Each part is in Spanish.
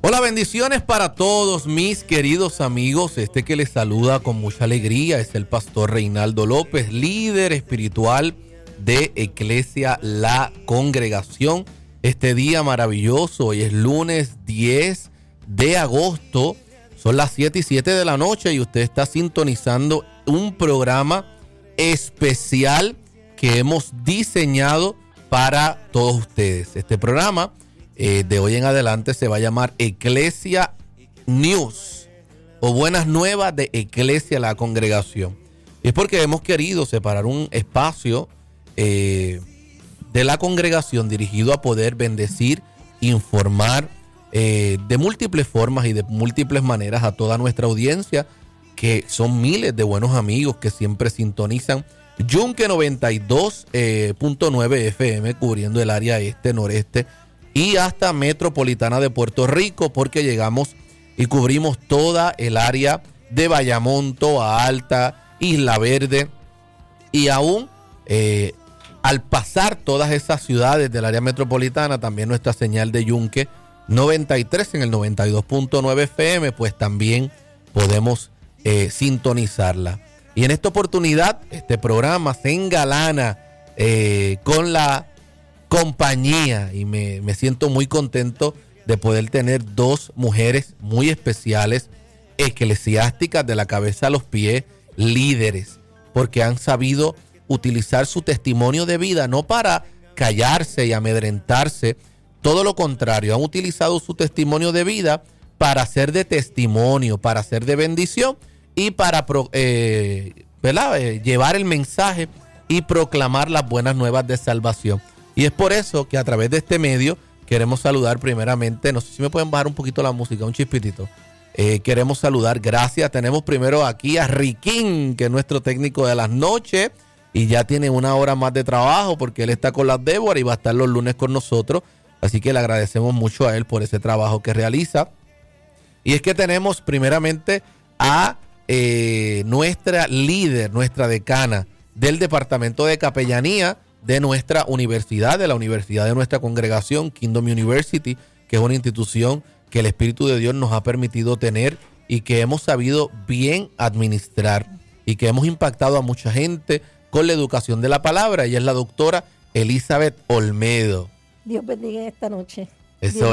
Hola, bendiciones para todos mis queridos amigos. Este que les saluda con mucha alegría es el pastor Reinaldo López, líder espiritual de Iglesia La Congregación. Este día maravilloso, hoy es lunes 10 de agosto, son las 7:07 de la noche y usted está sintonizando un programa especial que hemos diseñado para todos ustedes. Este programa de hoy en adelante se va a llamar Iglesia News o Buenas Nuevas de Iglesia La Congregación. Y es porque hemos querido separar un espacio de la congregación dirigido a poder bendecir, informar de múltiples formas y de múltiples maneras a toda nuestra audiencia, que son miles de buenos amigos que siempre sintonizan Yunque 92.9 FM cubriendo el área este, noreste y hasta metropolitana de Puerto Rico, porque llegamos y cubrimos toda el área de Bayamón, Toa Alta, Isla Verde, y aún al pasar todas esas ciudades del área metropolitana, también nuestra señal de Yunque 93 en el 92.9 FM, pues también podemos sintonizarla. Y en esta oportunidad, este programa se engalana con la compañía y me siento muy contento de poder tener dos mujeres muy especiales, eclesiásticas de la cabeza a los pies, líderes, porque han sabido utilizar su testimonio de vida no para callarse y amedrentarse, todo lo contrario, han utilizado su testimonio de vida para ser de testimonio, para ser de bendición y para llevar el mensaje y proclamar las buenas nuevas de salvación. Y es por eso que a través de este medio queremos saludar primeramente, no sé si me pueden bajar un poquito la música, un chispitito. Queremos saludar, gracias. Tenemos primero aquí a Riquín, que es nuestro técnico de las noches, y ya tiene una hora más de trabajo porque él está con las Débora y va a estar los lunes con nosotros. Así que le agradecemos mucho a él por ese trabajo que realiza. Y es que tenemos primeramente a nuestra líder, nuestra decana del departamento de capellanía de nuestra universidad, de la universidad de nuestra congregación, Kingdom University, que es una institución que el Espíritu de Dios nos ha permitido tener y que hemos sabido bien administrar y que hemos impactado a mucha gente con la educación de la palabra. Ella es la doctora Elizabeth Olmedo. Dios bendiga esta noche. Eso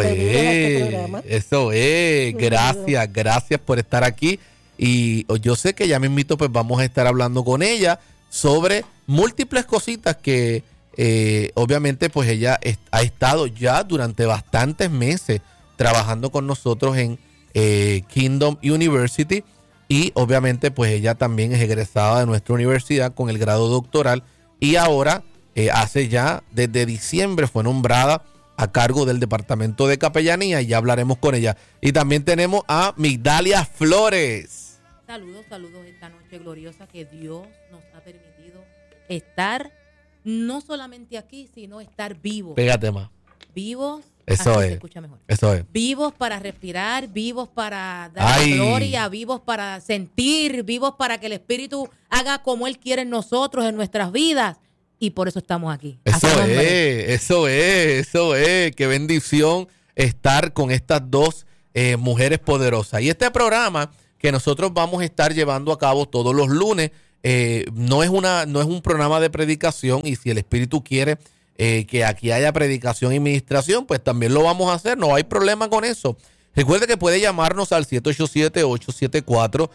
es. Gracias por estar aquí. Y yo sé que ya mismito pues vamos a estar hablando con ella sobre múltiples cositas que obviamente pues ella ha estado ya durante bastantes meses trabajando con nosotros en Kingdom University, y obviamente pues ella también es egresada de nuestra universidad con el grado doctoral y ahora hace ya desde diciembre fue nombrada a cargo del departamento de capellanía y ya hablaremos con ella. Y también tenemos a Migdalia Flores. Saludos esta noche gloriosa que Dios nos ha permitido estar no solamente aquí, sino estar vivos. Pégate más. Vivos. Eso es. Se escucha mejor. Eso es. Vivos para respirar, vivos para dar gloria, vivos para sentir, vivos para que el Espíritu haga como Él quiere en nosotros, en nuestras vidas. Y por eso estamos aquí. Eso es. Qué bendición estar con estas dos mujeres poderosas. Y este programa que nosotros vamos a estar llevando a cabo todos los lunes, no es un programa de predicación, y si el Espíritu quiere que aquí haya predicación y ministración, pues también lo vamos a hacer, no hay problema con eso. Recuerde que puede llamarnos al 787-874-9301,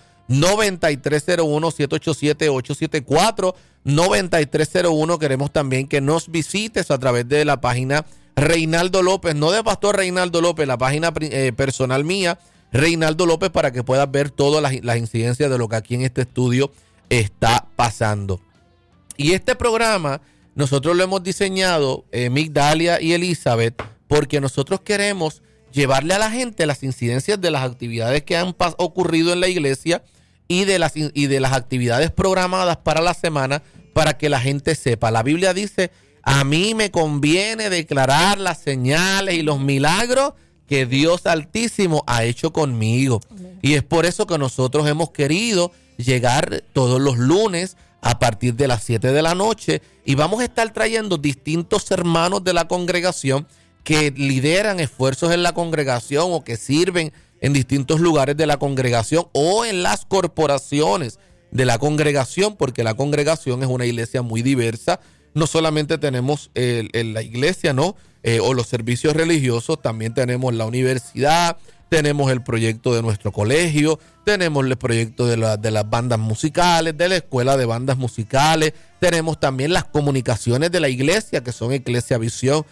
787-874-9301. Queremos también que nos visites a través de la página Reinaldo López, no de Pastor Reinaldo López, la página personal mía, Reinaldo López, para que puedas ver todas las incidencias de lo que aquí en este estudio está pasando. Y este programa nosotros lo hemos diseñado, Migdalia y Elizabeth, porque nosotros queremos llevarle a la gente las incidencias de las actividades que han ocurrido en la iglesia y de las actividades programadas para la semana, para que la gente sepa. La Biblia dice: a mí me conviene declarar las señales y los milagros que Dios Altísimo ha hecho conmigo. Amén. Y es por eso que nosotros hemos querido llegar todos los lunes a partir de las 7 de la noche y vamos a estar trayendo distintos hermanos de la congregación que lideran esfuerzos en la congregación o que sirven en distintos lugares de la congregación o en las corporaciones de la congregación, porque la congregación es una iglesia muy diversa. No solamente tenemos la iglesia, ¿no? O los servicios religiosos, también tenemos la universidad, tenemos el proyecto de nuestro colegio, tenemos el proyecto de las bandas musicales, de la escuela de bandas musicales, tenemos también las comunicaciones de la iglesia, que son Iglesia Visión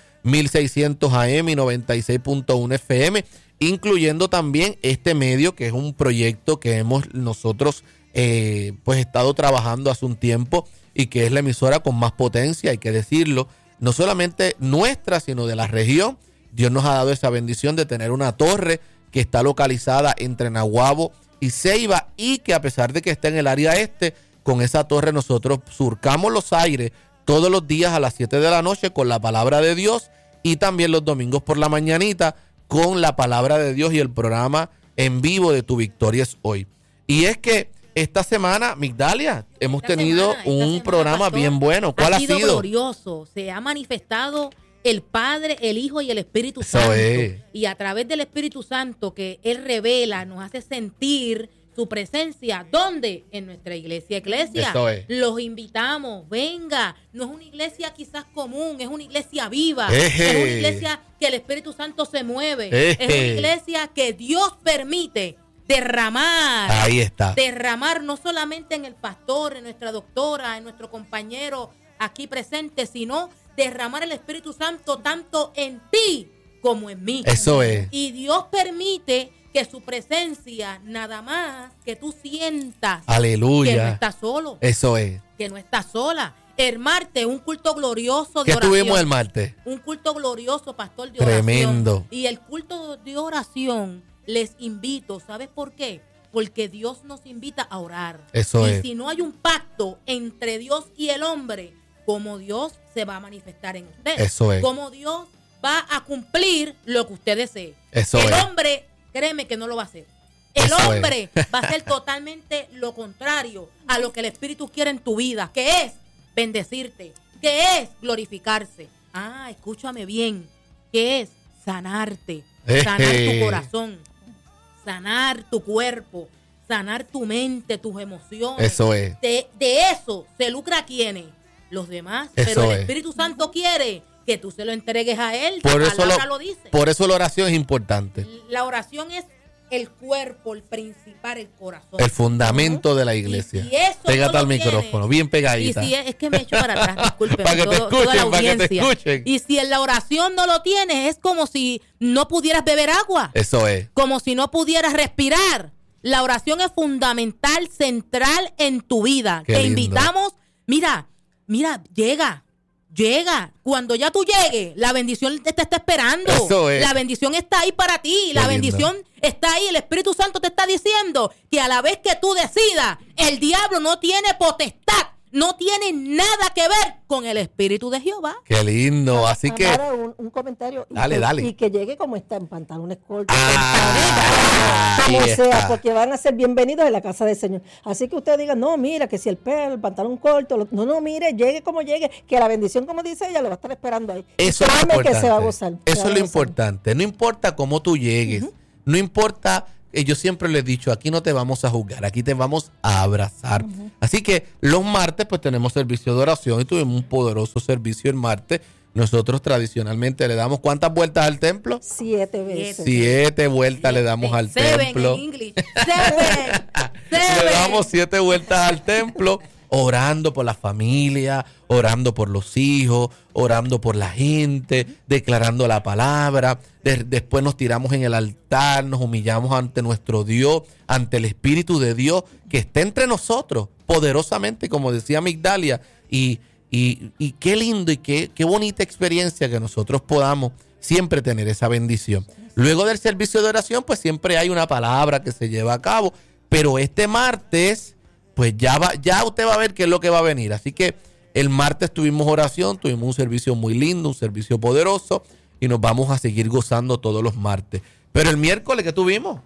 1600 AM y 96.1 FM, incluyendo también este medio, que es un proyecto que hemos nosotros pues estado trabajando hace un tiempo y que es la emisora con más potencia, hay que decirlo, no solamente nuestra, sino de la región. Dios nos ha dado esa bendición de tener una torre que está localizada entre Naguabo y Ceiba, y que a pesar de que está en el área este, con esa torre nosotros surcamos los aires todos los días a las 7 de la noche con la palabra de Dios, y también los domingos por la mañanita con la palabra de Dios y el programa en vivo de Tu Victoria es Hoy. Y es que esta semana, Migdalia, hemos tenido un programa bien bueno. ¿Cuál ha sido? Glorioso. Se ha manifestado el Padre, el Hijo y el Espíritu Santo. Y a través del Espíritu Santo que Él revela, nos hace sentir su presencia. ¿Dónde? En nuestra iglesia. Los invitamos, venga. No es una iglesia quizás común, es una iglesia viva. Es una iglesia que el Espíritu Santo se mueve. Es una iglesia que Dios permite derramar. Ahí está. Derramar no solamente en el pastor, en nuestra doctora, en nuestro compañero aquí presente, sino derramar el Espíritu Santo tanto en ti como en mí. Eso es. Y Dios permite que su presencia, nada más que tú sientas. Aleluya. Que no estás solo. Eso es. Que no estás sola. El martes, un culto glorioso de oración. ¿Qué tuvimos el martes? Un culto glorioso, pastor, de tremendo oración. Y el culto de oración, les invito, ¿sabes por qué? Porque Dios nos invita a orar. Eso es. Y si no hay un pacto entre Dios y el hombre, ¿cómo Dios se va a manifestar en usted? Eso es. ¿Cómo Dios va a cumplir lo que usted desee? Eso es. El hombre, créeme que no lo va a hacer. El hombre va a hacer totalmente lo contrario a lo que el Espíritu quiere en tu vida, que es bendecirte, que es glorificarse. Escúchame bien, que es sanarte, sanar tu corazón, sanar tu cuerpo, sanar tu mente, tus emociones. Eso es. De eso se lucra ¿quiénes? Los demás. Eso pero el es. Espíritu Santo quiere que tú se lo entregues a Él. Por La eso palabra lo dice. Por eso la oración es importante. La oración es el cuerpo, el principal, el corazón. El fundamento de la iglesia. Y eso pégate al tienes, micrófono, bien pegadita. Y si es que me echo para atrás, disculpen. Para que te escuchen, toda la para que te audiencia. escuchen. Y si en la oración no lo tienes, es como si no pudieras beber agua. Eso es. Como si no pudieras respirar. La oración es fundamental, central en tu vida. Qué Te lindo. invitamos, mira, llega. Cuando ya tú llegues, la bendición te está esperando. Eso es. La bendición está ahí para ti. La bendición está ahí. El Espíritu Santo te está diciendo que a la vez que tú decidas, el diablo no tiene potestad, no tiene nada que ver con el Espíritu de Jehová. Qué lindo. Así que Amara, un comentario. Dale. Y que llegue como está, en pantalones cortos. Ahí Como sea, está. porque van a ser bienvenidos en la casa del Señor. Así que usted diga, no, mira, que si el pelo, el pantalón corto, no, mire, llegue como llegue, que la bendición, como dice ella, lo va a estar esperando ahí. Eso es lo Créame importante. que se va a gozar. Eso es lo importante. No importa cómo tú llegues. No importa. Yo siempre le he dicho, aquí no te vamos a juzgar, aquí te vamos a abrazar. Así que los martes pues tenemos servicio de oración y tuvimos un poderoso servicio el martes. Nosotros tradicionalmente le damos ¿cuántas vueltas al templo? 7 veces. 7 vueltas le damos al templo. En English. Seven. Le damos 7 vueltas al templo, orando por la familia, orando por los hijos, orando por la gente, declarando la palabra. Después nos tiramos en el altar, nos humillamos ante nuestro Dios, ante el Espíritu de Dios que está entre nosotros, poderosamente, como decía Migdalia. Y qué lindo y qué bonita experiencia que nosotros podamos siempre tener esa bendición. Luego del servicio de oración, pues siempre hay una palabra que se lleva a cabo. Pero este martes, pues ya usted va a ver qué es lo que va a venir. Así que el martes tuvimos oración, tuvimos un servicio muy lindo, un servicio poderoso, y nos vamos a seguir gozando todos los martes. Pero el miércoles, ¿qué tuvimos?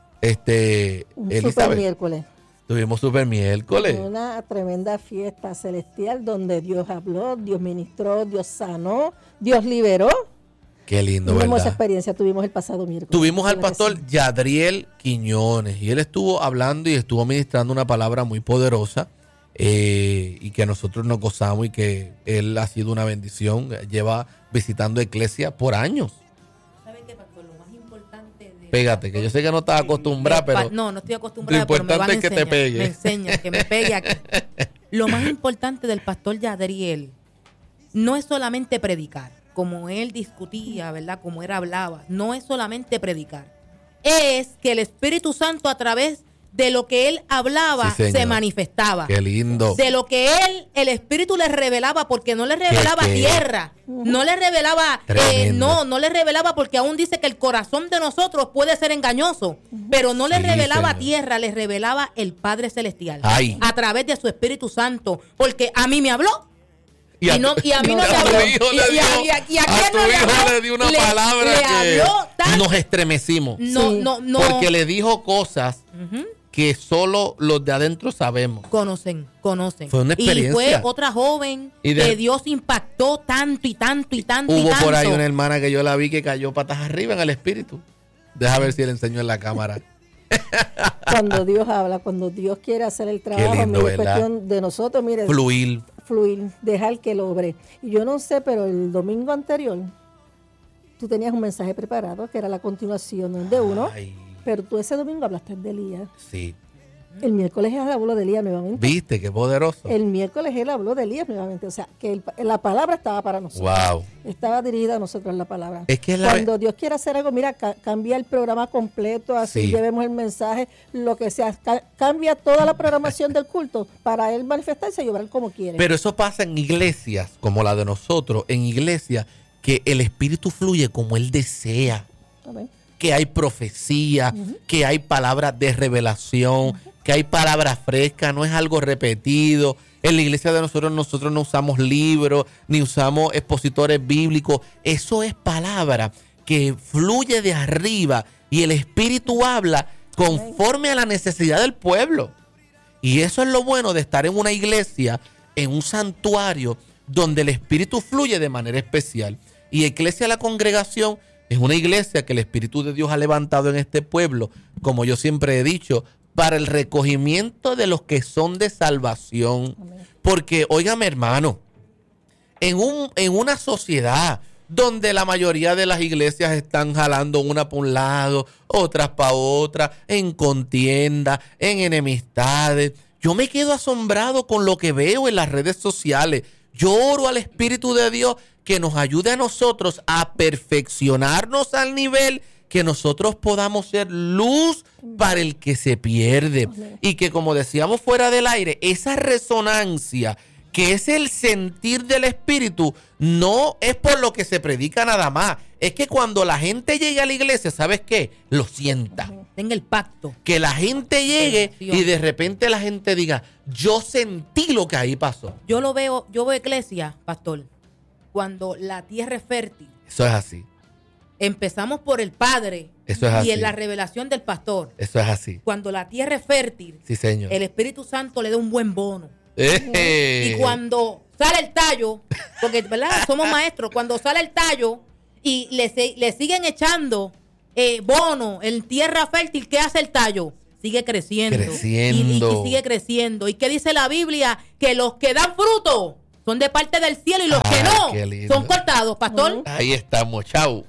Super miércoles. Tuvimos super miércoles. Una tremenda fiesta celestial donde Dios habló, Dios ministró, Dios sanó, Dios liberó. Qué lindo, tuvimos ¿verdad? esa experiencia, tuvimos el pasado miércoles. Tuvimos al ¿Verdad que pastor sí? Yadriel Quiñones y él estuvo hablando y estuvo ministrando una palabra muy poderosa y que nosotros nos gozamos y que él ha sido una bendición. Lleva visitando iglesia por años. ¿Sabe qué, pastor? Lo más importante de... Pégate, que yo sé que no estás acostumbrada, pero No estoy acostumbrada, lo pero me van a importante es que te enseñar. pegue. Me enseña, que me pegue aquí. Lo más importante del pastor Yadriel no es solamente predicar, como él discutía, ¿verdad? Como él hablaba. No es solamente predicar. Es que el Espíritu Santo, a través de lo que él hablaba, Sí, señor. se manifestaba. qué lindo. De lo que el Espíritu le revelaba, porque no le revelaba ¿Qué? tierra, no le revelaba, Tremendo. no le revelaba, porque aún dice que el corazón de nosotros puede ser engañoso, pero no le Sí, revelaba señor. tierra, le revelaba el Padre Celestial, Ay. a través de su Espíritu Santo, porque a mí me habló. Y a mí no me a tu habló. hijo le dio, ¿A quién a tu no le hijo habló? le dio una Le palabra que habló tan- nos estremecimos. No, Sí. no, no. Porque le dijo cosas Ujú. que solo los de adentro sabemos. Conocen. Fue una experiencia. Y fue otra joven Y de- que Dios impactó tanto y tanto y tanto y Hubo tanto. por ahí una hermana que yo la vi que cayó patas arriba en el espíritu. Deja ver si le enseño en la cámara. Cuando Dios habla, cuando Dios quiere hacer el trabajo, lindo, mire, es ¿verdad? cuestión de nosotros, mire, Fluir. fluir, dejar que lo obre. Y yo no sé, pero el domingo anterior, tú tenías un mensaje preparado, que era la continuación de uno, Ay, pero tú ese domingo hablaste de Elías. sí. El miércoles él habló de Elías nuevamente. ¿Viste qué poderoso? El miércoles él habló de Elías nuevamente. O sea, que la palabra estaba para nosotros. Wow. Estaba dirigida a nosotros la palabra. Es que la- Cuando Dios quiere hacer algo, mira, cambia el programa completo, así Sí. llevemos el mensaje, lo que sea. Cambia toda la programación del culto para él manifestarse y obrar como quiere. Pero eso pasa en iglesias como la de nosotros, en iglesias que el espíritu fluye como él desea. Amén. Que hay profecía, que hay palabras de revelación, que hay palabras frescas, no es algo repetido. En la iglesia de nosotros no usamos libros, ni usamos expositores bíblicos. Eso es palabra que fluye de arriba y el Espíritu habla conforme a la necesidad del pueblo. Y eso es lo bueno de estar en una iglesia, en un santuario, donde el Espíritu fluye de manera especial. Y Iglesia La Congregación es una iglesia que el Espíritu de Dios ha levantado en este pueblo, como yo siempre he dicho, para el recogimiento de los que son de salvación. Porque, óigame, hermano, en una sociedad donde la mayoría de las iglesias están jalando una para un lado, otras para otra, en contienda, en enemistades, yo me quedo asombrado con lo que veo en las redes sociales. Yo oro al Espíritu de Dios que nos ayude a nosotros a perfeccionarnos al nivel que nosotros podamos ser luz para el que se pierde. Y que, como decíamos fuera del aire, esa resonancia que es el sentir del Espíritu, no es por lo que se predica nada más. Es que cuando la gente llegue a la iglesia, ¿sabes qué? Lo sienta. Tenga el pacto. Que la gente llegue y de repente la gente diga, yo sentí lo que ahí pasó. Yo veo iglesia, pastor, cuando la tierra es fértil. Eso es así. Empezamos por el Padre. Eso es así. Y en la revelación del pastor. Eso es así. Cuando la tierra es fértil, Sí, señor. el Espíritu Santo le da un buen bono. ¡Eh! Y cuando sale el tallo, porque ¿verdad? Somos maestros, cuando sale el tallo y le siguen echando bono en tierra fértil, ¿qué hace el tallo? Sigue creciendo. Creciendo. Y sigue creciendo. ¿Y qué dice la Biblia? Que los que dan fruto son de parte del cielo y los que qué no lindo. son cortados, pastor. Ahí estamos, chau.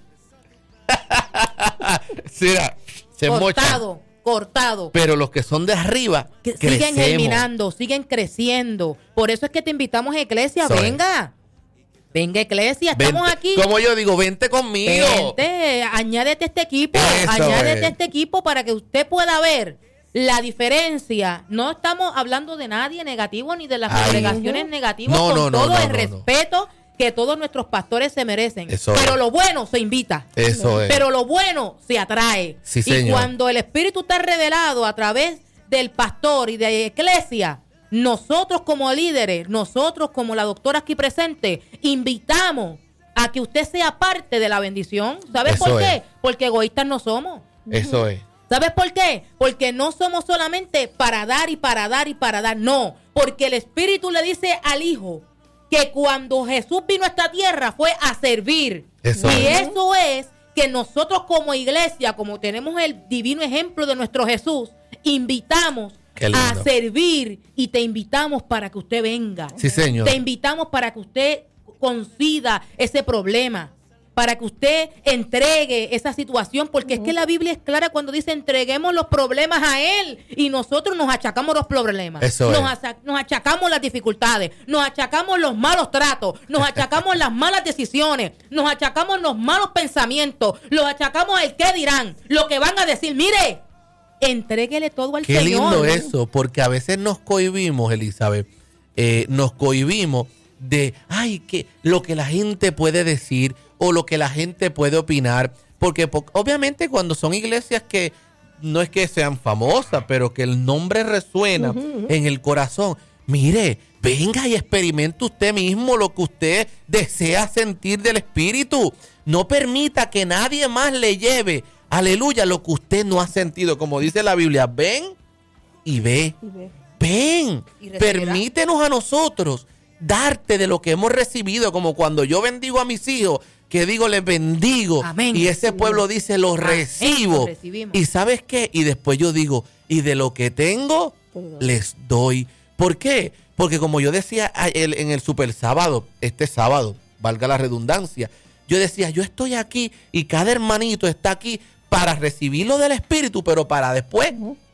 Mira, se mochan. Cortado. Pero los que son de arriba, Que siguen crecemos. germinando, siguen creciendo. Por eso es que te invitamos a iglesia. Eso es. Venga. Venga, iglesia. Estamos Vente, aquí. como yo digo, vente conmigo. Vente, añádete a este equipo. Eso Añádete es. a este equipo para que usted pueda ver la diferencia. No estamos hablando de nadie negativo ni de las Ay. congregaciones negativas. No, con no, no, todo no, el no, no. respeto que todos nuestros pastores se merecen. Eso Pero es. lo bueno se invita. Eso es. Pero lo bueno se atrae. Sí, y señor. cuando el Espíritu está revelado a través del pastor y de iglesia, nosotros como líderes, nosotros como la doctora aquí presente, invitamos a que usted sea parte de la bendición. ¿Sabes Eso por qué? es. Porque egoístas no somos. Eso es. ¿Sabes por qué? Porque no somos solamente para dar y para dar y para dar. No, porque el Espíritu le dice al Hijo, que cuando Jesús vino a esta tierra fue a servir. Eso y es. eso es que nosotros como iglesia, como tenemos el divino ejemplo de nuestro Jesús, invitamos a servir y te invitamos para que usted venga. Sí, señor. Te invitamos para que usted concida ese problema, para que usted entregue esa situación, porque es que la Biblia es clara cuando dice entreguemos los problemas a Él y nosotros nos achacamos los problemas. Eso nos achacamos las dificultades, nos achacamos los malos tratos, nos achacamos las malas decisiones, nos achacamos los malos pensamientos, los achacamos el qué dirán, lo que van a decir. Mire, entréguele todo al Señor. Qué lindo eso, porque a veces nos cohibimos, Elizabeth, nos cohibimos de, que lo que la gente puede decir o lo que la gente puede opinar, porque obviamente cuando son iglesias que no es que sean famosas, pero que el nombre resuena en el corazón, mire, venga y experimente usted mismo lo que usted desea sentir del Espíritu. No permita que nadie más le lleve, aleluya, lo que usted no ha sentido. Como dice la Biblia, ven y ve. Ven, permítenos a nosotros darte de lo que hemos recibido, como cuando yo bendigo a mis hijos, que digo, les bendigo. Amén. Y ese pueblo dice, lo recibo. Y ¿sabes qué? Y después yo digo, y de lo que tengo, les doy. ¿Por qué? Porque como yo decía en el super sábado, este sábado, valga la redundancia, yo decía, yo estoy aquí y cada hermanito está aquí para recibirlo del Espíritu, pero para después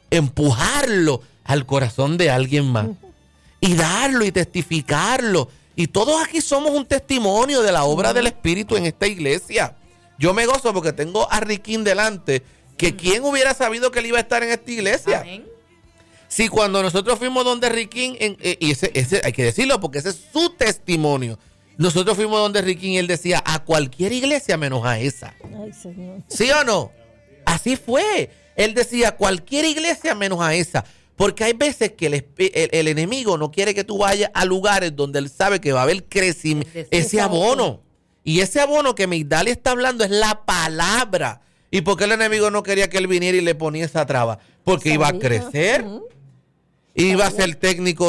empujarlo al corazón de alguien más. Y darlo y testificarlo. Y todos aquí somos un testimonio de la obra del Espíritu en esta iglesia. Yo me gozo porque tengo a Riquín delante, que quién hubiera sabido que él iba a estar en esta iglesia. Amén. Sí, cuando nosotros fuimos donde Riquín, y ese hay que decirlo porque ese es su testimonio. Nosotros fuimos donde Riquín y él decía, a cualquier iglesia menos a esa. Ay, Señor. ¿Sí o no? Así fue. Él decía, cualquier iglesia menos a esa. Porque hay veces que el enemigo no quiere que tú vayas a lugares donde él sabe que va a haber crecimiento, ese abono. Y ese abono que Migdalia está hablando es la palabra. ¿Y por qué el enemigo no quería que él viniera y le ponía esa traba? Porque iba a crecer. Iba a ser técnico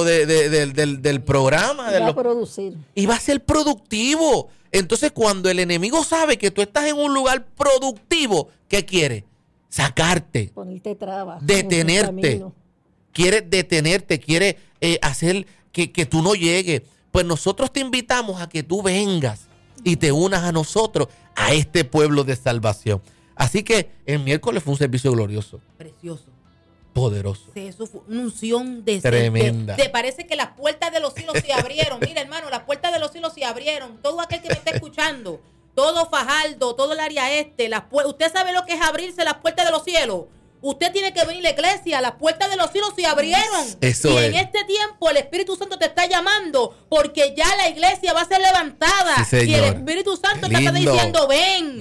del programa. Iba a producir. Iba a ser productivo. Entonces, cuando el enemigo sabe que tú estás en un lugar productivo, ¿qué quiere? Sacarte. Ponerte trabas. Detenerte. Quiere detenerte, quiere hacer que tú no llegues. Pues nosotros te invitamos a que tú vengas y te unas a nosotros, a este pueblo de salvación. Así que el miércoles fue un servicio glorioso. Precioso. Poderoso. Eso fue una unción tremenda. Te parece que las puertas de los cielos se abrieron. Mira, hermano, las puertas de los cielos se abrieron. Todo aquel que me está escuchando, todo Fajardo, todo el área usted sabe lo que es abrirse las puertas de los cielos. Usted tiene que venir a la iglesia, las puertas de los cielos se abrieron. Eso y es. en este tiempo el Espíritu Santo te está llamando porque ya la iglesia va a ser levantada. Sí, y el Espíritu Santo te está diciendo, ven.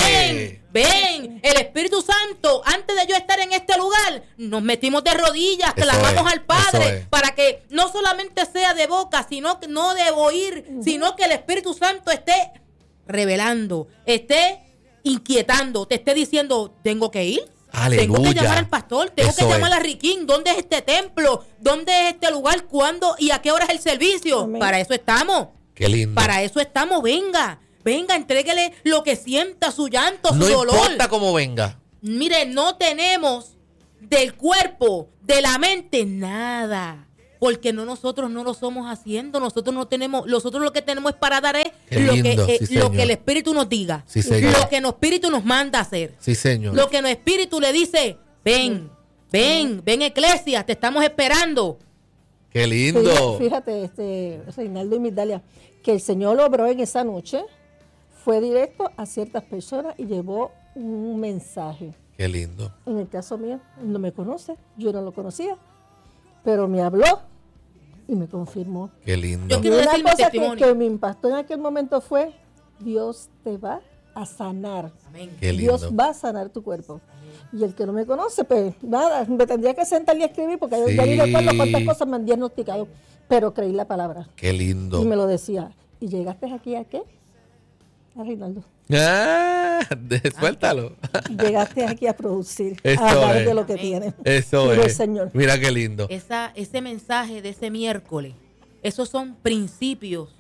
El Espíritu Santo, antes de yo estar en este lugar, nos metimos de rodillas, clamamos al Padre para que no solamente sea de boca, sino que no de oír, sino que el Espíritu Santo esté revelando, esté inquietando, te esté diciendo, tengo que ir. Aleluya. Tengo que llamar al pastor, tengo que llamar a Riquín. ¿Dónde es este templo? ¿Dónde es este lugar? ¿Cuándo y a qué hora es el servicio? Amén. Para eso estamos. Qué lindo. Para eso estamos. Venga, entréguele lo que sienta, su llanto, su dolor. No importa cómo venga. Mire, no tenemos del cuerpo, de la mente, nada. Porque nosotros no lo somos haciendo. Nosotros lo que tenemos es para dar lo que el Espíritu nos diga. Sí, señor. Lo que el Espíritu nos manda a hacer. Sí, señor. Lo que el Espíritu le dice, ven, iglesia, te estamos esperando. Qué lindo. Fíjate, Reinaldo y Migdalia, que el Señor obró en esa noche, fue directo a ciertas personas y llevó un mensaje. Qué lindo. En el caso mío, no me conoce, yo no lo conocía, pero me habló y me confirmó. Qué lindo. Yo quiero y una decir mi cosa testimonio. que me impactó en aquel momento fue, Dios te va a sanar. Amén. Qué lindo. Dios va a sanar tu cuerpo. Y el que no me conoce, pues nada, me tendría que sentar y escribir porque ya ni recuerdo cuántas cosas me han diagnosticado, pero creí la palabra. Qué lindo. Y me lo decía. ¿Y llegaste aquí a qué? A Reinaldo. Suéltalo. Llegaste aquí a producir, Eso a hablar es. de lo que tienes. Eso Dijo el es. Señor. Mira qué lindo. Ese mensaje de ese miércoles, esos son principios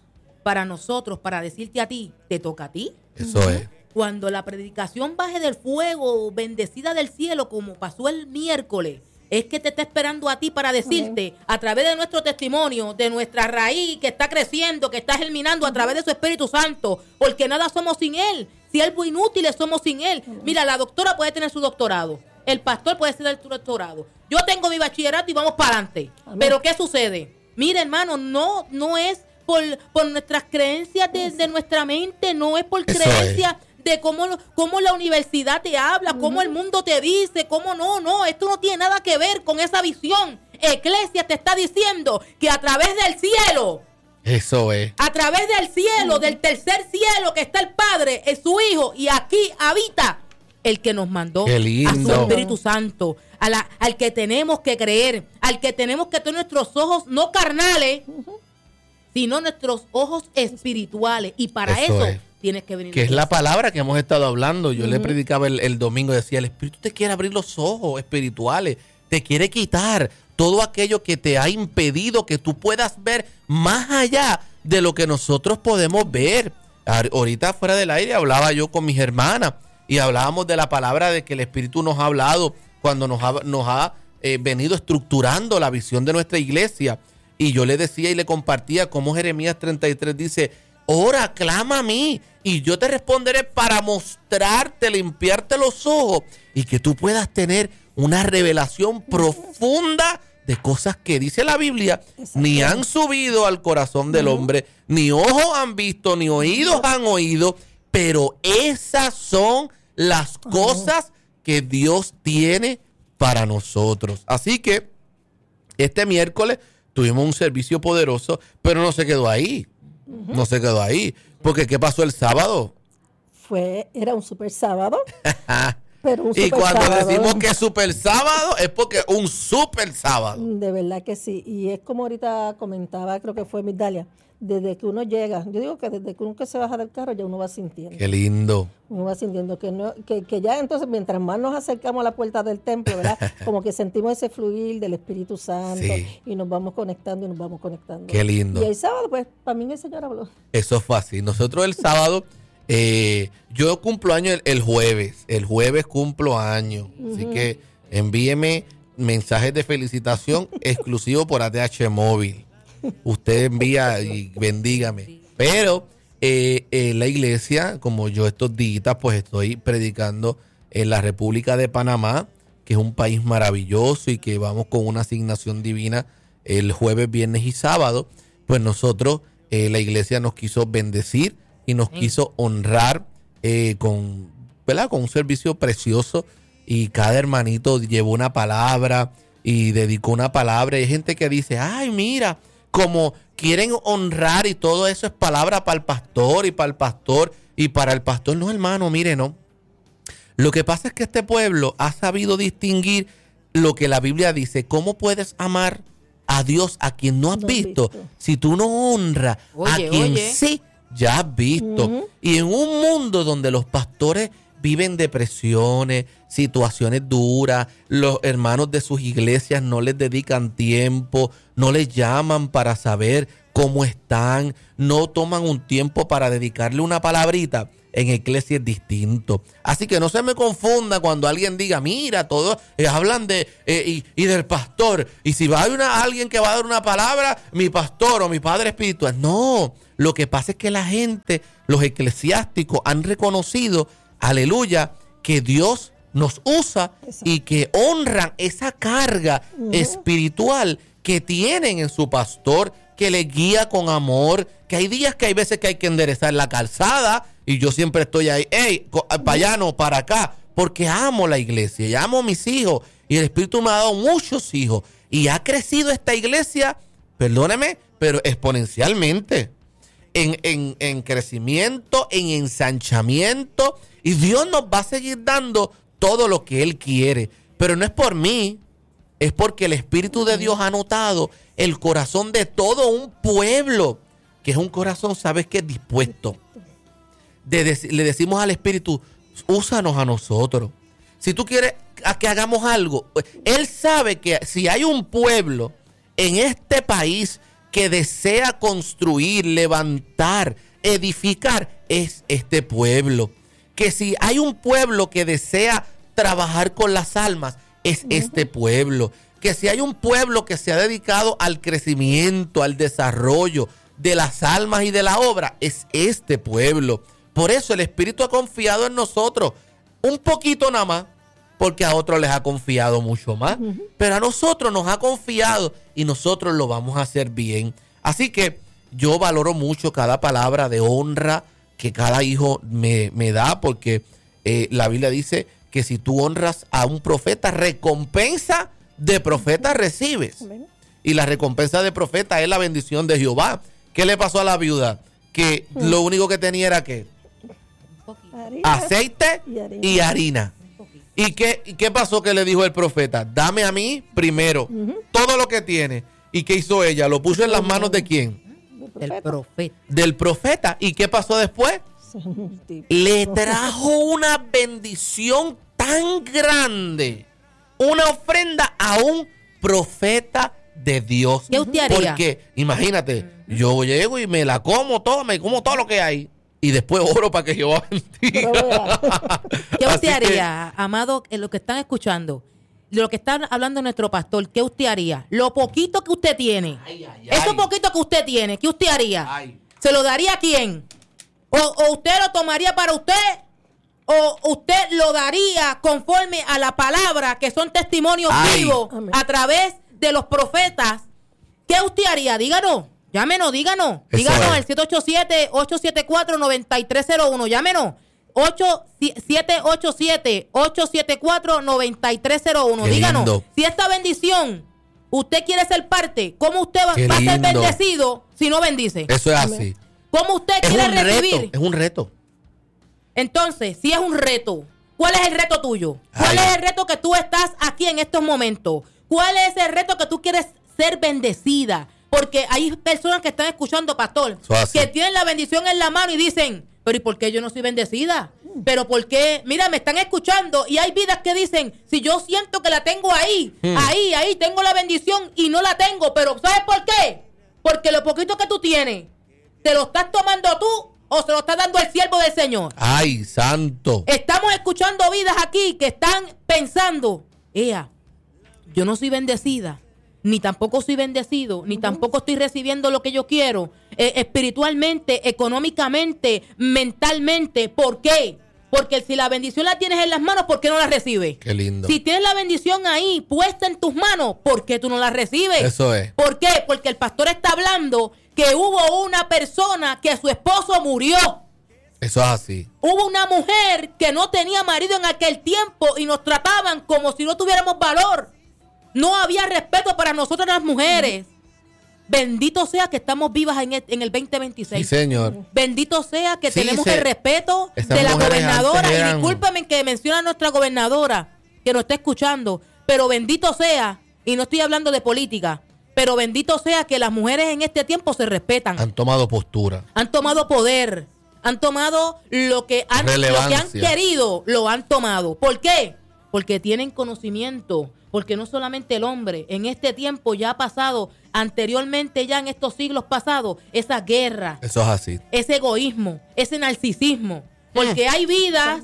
para nosotros, para decirte a ti, te toca a ti. Eso es. Cuando la predicación baje del fuego, bendecida del cielo, como pasó el miércoles, es que te está esperando a ti para decirte, a través de nuestro testimonio, de nuestra raíz que está creciendo, que está germinando a través de su Espíritu Santo, porque nada somos sin Él. Siervos inútiles somos sin Él. Mira, la doctora puede tener su doctorado, el pastor puede tener su doctorado. Yo tengo mi bachillerato y vamos para adelante. Pero ¿qué sucede? Mira, hermano, no es por nuestras creencias de nuestra mente, no es por creencias de cómo la universidad te habla, cómo el mundo te dice, cómo no, esto no tiene nada que ver con esa visión. Eclesia te está diciendo que a través del cielo, eso es, a través del cielo, del tercer cielo que está el Padre, es su Hijo, y aquí habita el que nos mandó a su Espíritu Santo, al que tenemos que creer, al que tenemos que tener nuestros ojos no carnales, sino nuestros ojos espirituales, y para eso tienes que venir. Que es la palabra que hemos estado hablando. Yo le predicaba el domingo, decía, el Espíritu te quiere abrir los ojos espirituales, te quiere quitar todo aquello que te ha impedido que tú puedas ver más allá de lo que nosotros podemos ver. Ahorita fuera del aire hablaba yo con mis hermanas y hablábamos de la palabra de que el Espíritu nos ha hablado cuando nos ha venido estructurando la visión de nuestra iglesia. Y yo le decía y le compartía cómo Jeremías 33 dice, ora, clama a mí y yo te responderé para mostrarte, limpiarte los ojos y que tú puedas tener una revelación profunda de cosas que dice la Biblia, ni han subido al corazón del hombre, ni ojos han visto, ni oídos han oído, pero esas son las cosas que Dios tiene para nosotros. Así que este miércoles tuvimos un servicio poderoso, pero no se quedó ahí. No se quedó ahí. Porque ¿qué pasó el sábado? Era un super sábado. Pero un y super cuando sábado, decimos que es super sábado, es porque es un super sábado. De verdad que sí. Y es como ahorita comentaba, creo que fue Migdalia, desde que uno llega, yo digo que desde que uno se baja del carro ya uno va sintiendo. Qué lindo. Uno va sintiendo que ya entonces mientras más nos acercamos a la puerta del templo, ¿verdad? Como que sentimos ese fluir del Espíritu Santo y nos vamos conectando y nos vamos conectando. Qué lindo. Y el sábado, pues, para mí el Señor habló. Eso fue así. Nosotros el sábado, yo cumplo año el jueves. El jueves cumplo año. Así que envíeme mensajes de felicitación exclusivos por ATH Móvil. Usted envía y bendígame. Pero la iglesia, como yo estos días, pues estoy predicando en la República de Panamá, que es un país maravilloso y que vamos con una asignación divina el jueves, viernes y sábado. Pues nosotros, la iglesia nos quiso bendecir y nos quiso honrar con un servicio precioso. Y cada hermanito llevó una palabra y dedicó una palabra. Y hay gente que dice, ay, mira, como quieren honrar y todo eso es palabra para el pastor y para el pastor y para el pastor. No, hermano, mire, no. Lo que pasa es que este pueblo ha sabido distinguir lo que la Biblia dice. ¿Cómo puedes amar a Dios a quien no has visto? Si tú no honras a quien sí ya has visto. Y en un mundo donde los pastores viven depresiones, situaciones duras, los hermanos de sus iglesias no les dedican tiempo, no les llaman para saber cómo están, no toman un tiempo para dedicarle una palabrita. En iglesia es distinto. Así que no se me confunda cuando alguien diga, mira, todos hablan de y del pastor. Y si va a haber alguien que va a dar una palabra, mi pastor o mi padre espiritual. No, lo que pasa es que la gente, los eclesiásticos han reconocido, aleluya, que Dios nos usa y que honran esa carga espiritual que tienen en su pastor, que le guía con amor, que hay días que hay veces que hay que enderezar la calzada y yo siempre estoy ahí, para allá no, para acá, porque amo la iglesia y amo a mis hijos y el Espíritu me ha dado muchos hijos y ha crecido esta iglesia, perdóneme, pero exponencialmente en crecimiento, en ensanchamiento, y Dios nos va a seguir dando todo lo que Él quiere, pero no es por mí, es porque el Espíritu de Dios ha notado el corazón de todo un pueblo, que es un corazón, ¿sabes qué? Dispuesto. Le decimos al Espíritu, úsanos a nosotros. Si tú quieres que hagamos algo, Él sabe que si hay un pueblo en este país que desea construir, levantar, edificar, es este pueblo. Que si hay un pueblo que desea trabajar con las almas, es este pueblo. Que si hay un pueblo que se ha dedicado al crecimiento, al desarrollo de las almas y de la obra, es este pueblo. Por eso el Espíritu ha confiado en nosotros, un poquito nada más, porque a otros les ha confiado mucho más, pero a nosotros nos ha confiado y nosotros lo vamos a hacer bien. Así que yo valoro mucho cada palabra de honra que cada hijo me da, porque la Biblia dice que si tú honras a un profeta, recompensa de profeta recibes. Y la recompensa de profeta es la bendición de Jehová. ¿Qué le pasó a la viuda? Que lo único que tenía era ¿qué? Aceite y harina. ¿Y qué pasó que le dijo el profeta? Dame a mí primero todo lo que tiene. ¿Y qué hizo ella? ¿Lo puso en las manos de quién? Del profeta. ¿Y qué pasó después? Le trajo una bendición tan grande, una ofrenda a un profeta de Dios. ¿Qué usted haría? Porque, imagínate, yo llego y me la como todo, me como todo lo que hay. Y después oro para que Jehová bendiga. ¿Qué usted haría, amado, en lo que están escuchando? De lo que está hablando nuestro pastor, ¿qué usted haría? Lo poquito que usted tiene. Eso poquito que usted tiene, ¿qué usted haría? ¿Se lo daría a quién? ¿O usted lo tomaría para usted? ¿O usted lo daría conforme a la palabra, que son testimonios vivos a través de los profetas? ¿Qué usted haría? Díganos. Llámenos, díganos. Díganos al 787-874-9301. Llámenos. 787-874-9301. Díganos. Si esta bendición usted quiere ser parte, ¿cómo usted va a ser bendecido si no bendice? Eso es así. ¿Cómo usted quiere recibir? Es un reto. Entonces, si es un reto, ¿cuál es el reto tuyo? ¿Cuál es el reto que tú estás aquí en estos momentos? ¿Cuál es el reto que tú quieres ser bendecida? Porque hay personas que están escuchando, pastor, que tienen la bendición en la mano y dicen, pero ¿y por qué yo no soy bendecida? Pero ¿por qué? Mira, me están escuchando y hay vidas que dicen, si yo siento que la tengo ahí, ahí tengo la bendición y no la tengo, pero ¿sabes por qué? Porque lo poquito que tú tienes, ¿te lo estás tomando tú o se lo está dando el siervo del Señor? ¡Ay, santo! Estamos escuchando vidas aquí que están pensando, yo no soy bendecida, ni tampoco soy bendecido, ni tampoco estoy recibiendo lo que yo quiero, espiritualmente, económicamente, mentalmente. ¿Por qué? Porque si la bendición la tienes en las manos, ¿por qué no la recibes? Qué lindo. Si tienes la bendición ahí puesta en tus manos, ¿por qué tú no la recibes? Eso es. ¿Por qué? Porque el pastor está hablando que hubo una persona que su esposo murió. Eso es así. Hubo una mujer que no tenía marido en aquel tiempo y nos trataban como si no tuviéramos valor. No había respeto para nosotras las mujeres. Bendito sea que estamos vivas en el 2026. Sí, señor. Bendito sea que tenemos el respeto de la gobernadora. Y discúlpeme que menciona a nuestra gobernadora, que nos está escuchando. Pero bendito sea, y no estoy hablando de política, pero bendito sea que las mujeres en este tiempo se respetan. Han tomado postura. Han tomado poder. Han tomado lo que han querido, lo han tomado. ¿Por qué? Porque tienen conocimiento. Porque no solamente el hombre, en este tiempo ya ha pasado, anteriormente ya en estos siglos pasados, esa guerra. Eso es así. Ese egoísmo, ese narcisismo. Porque hay vida,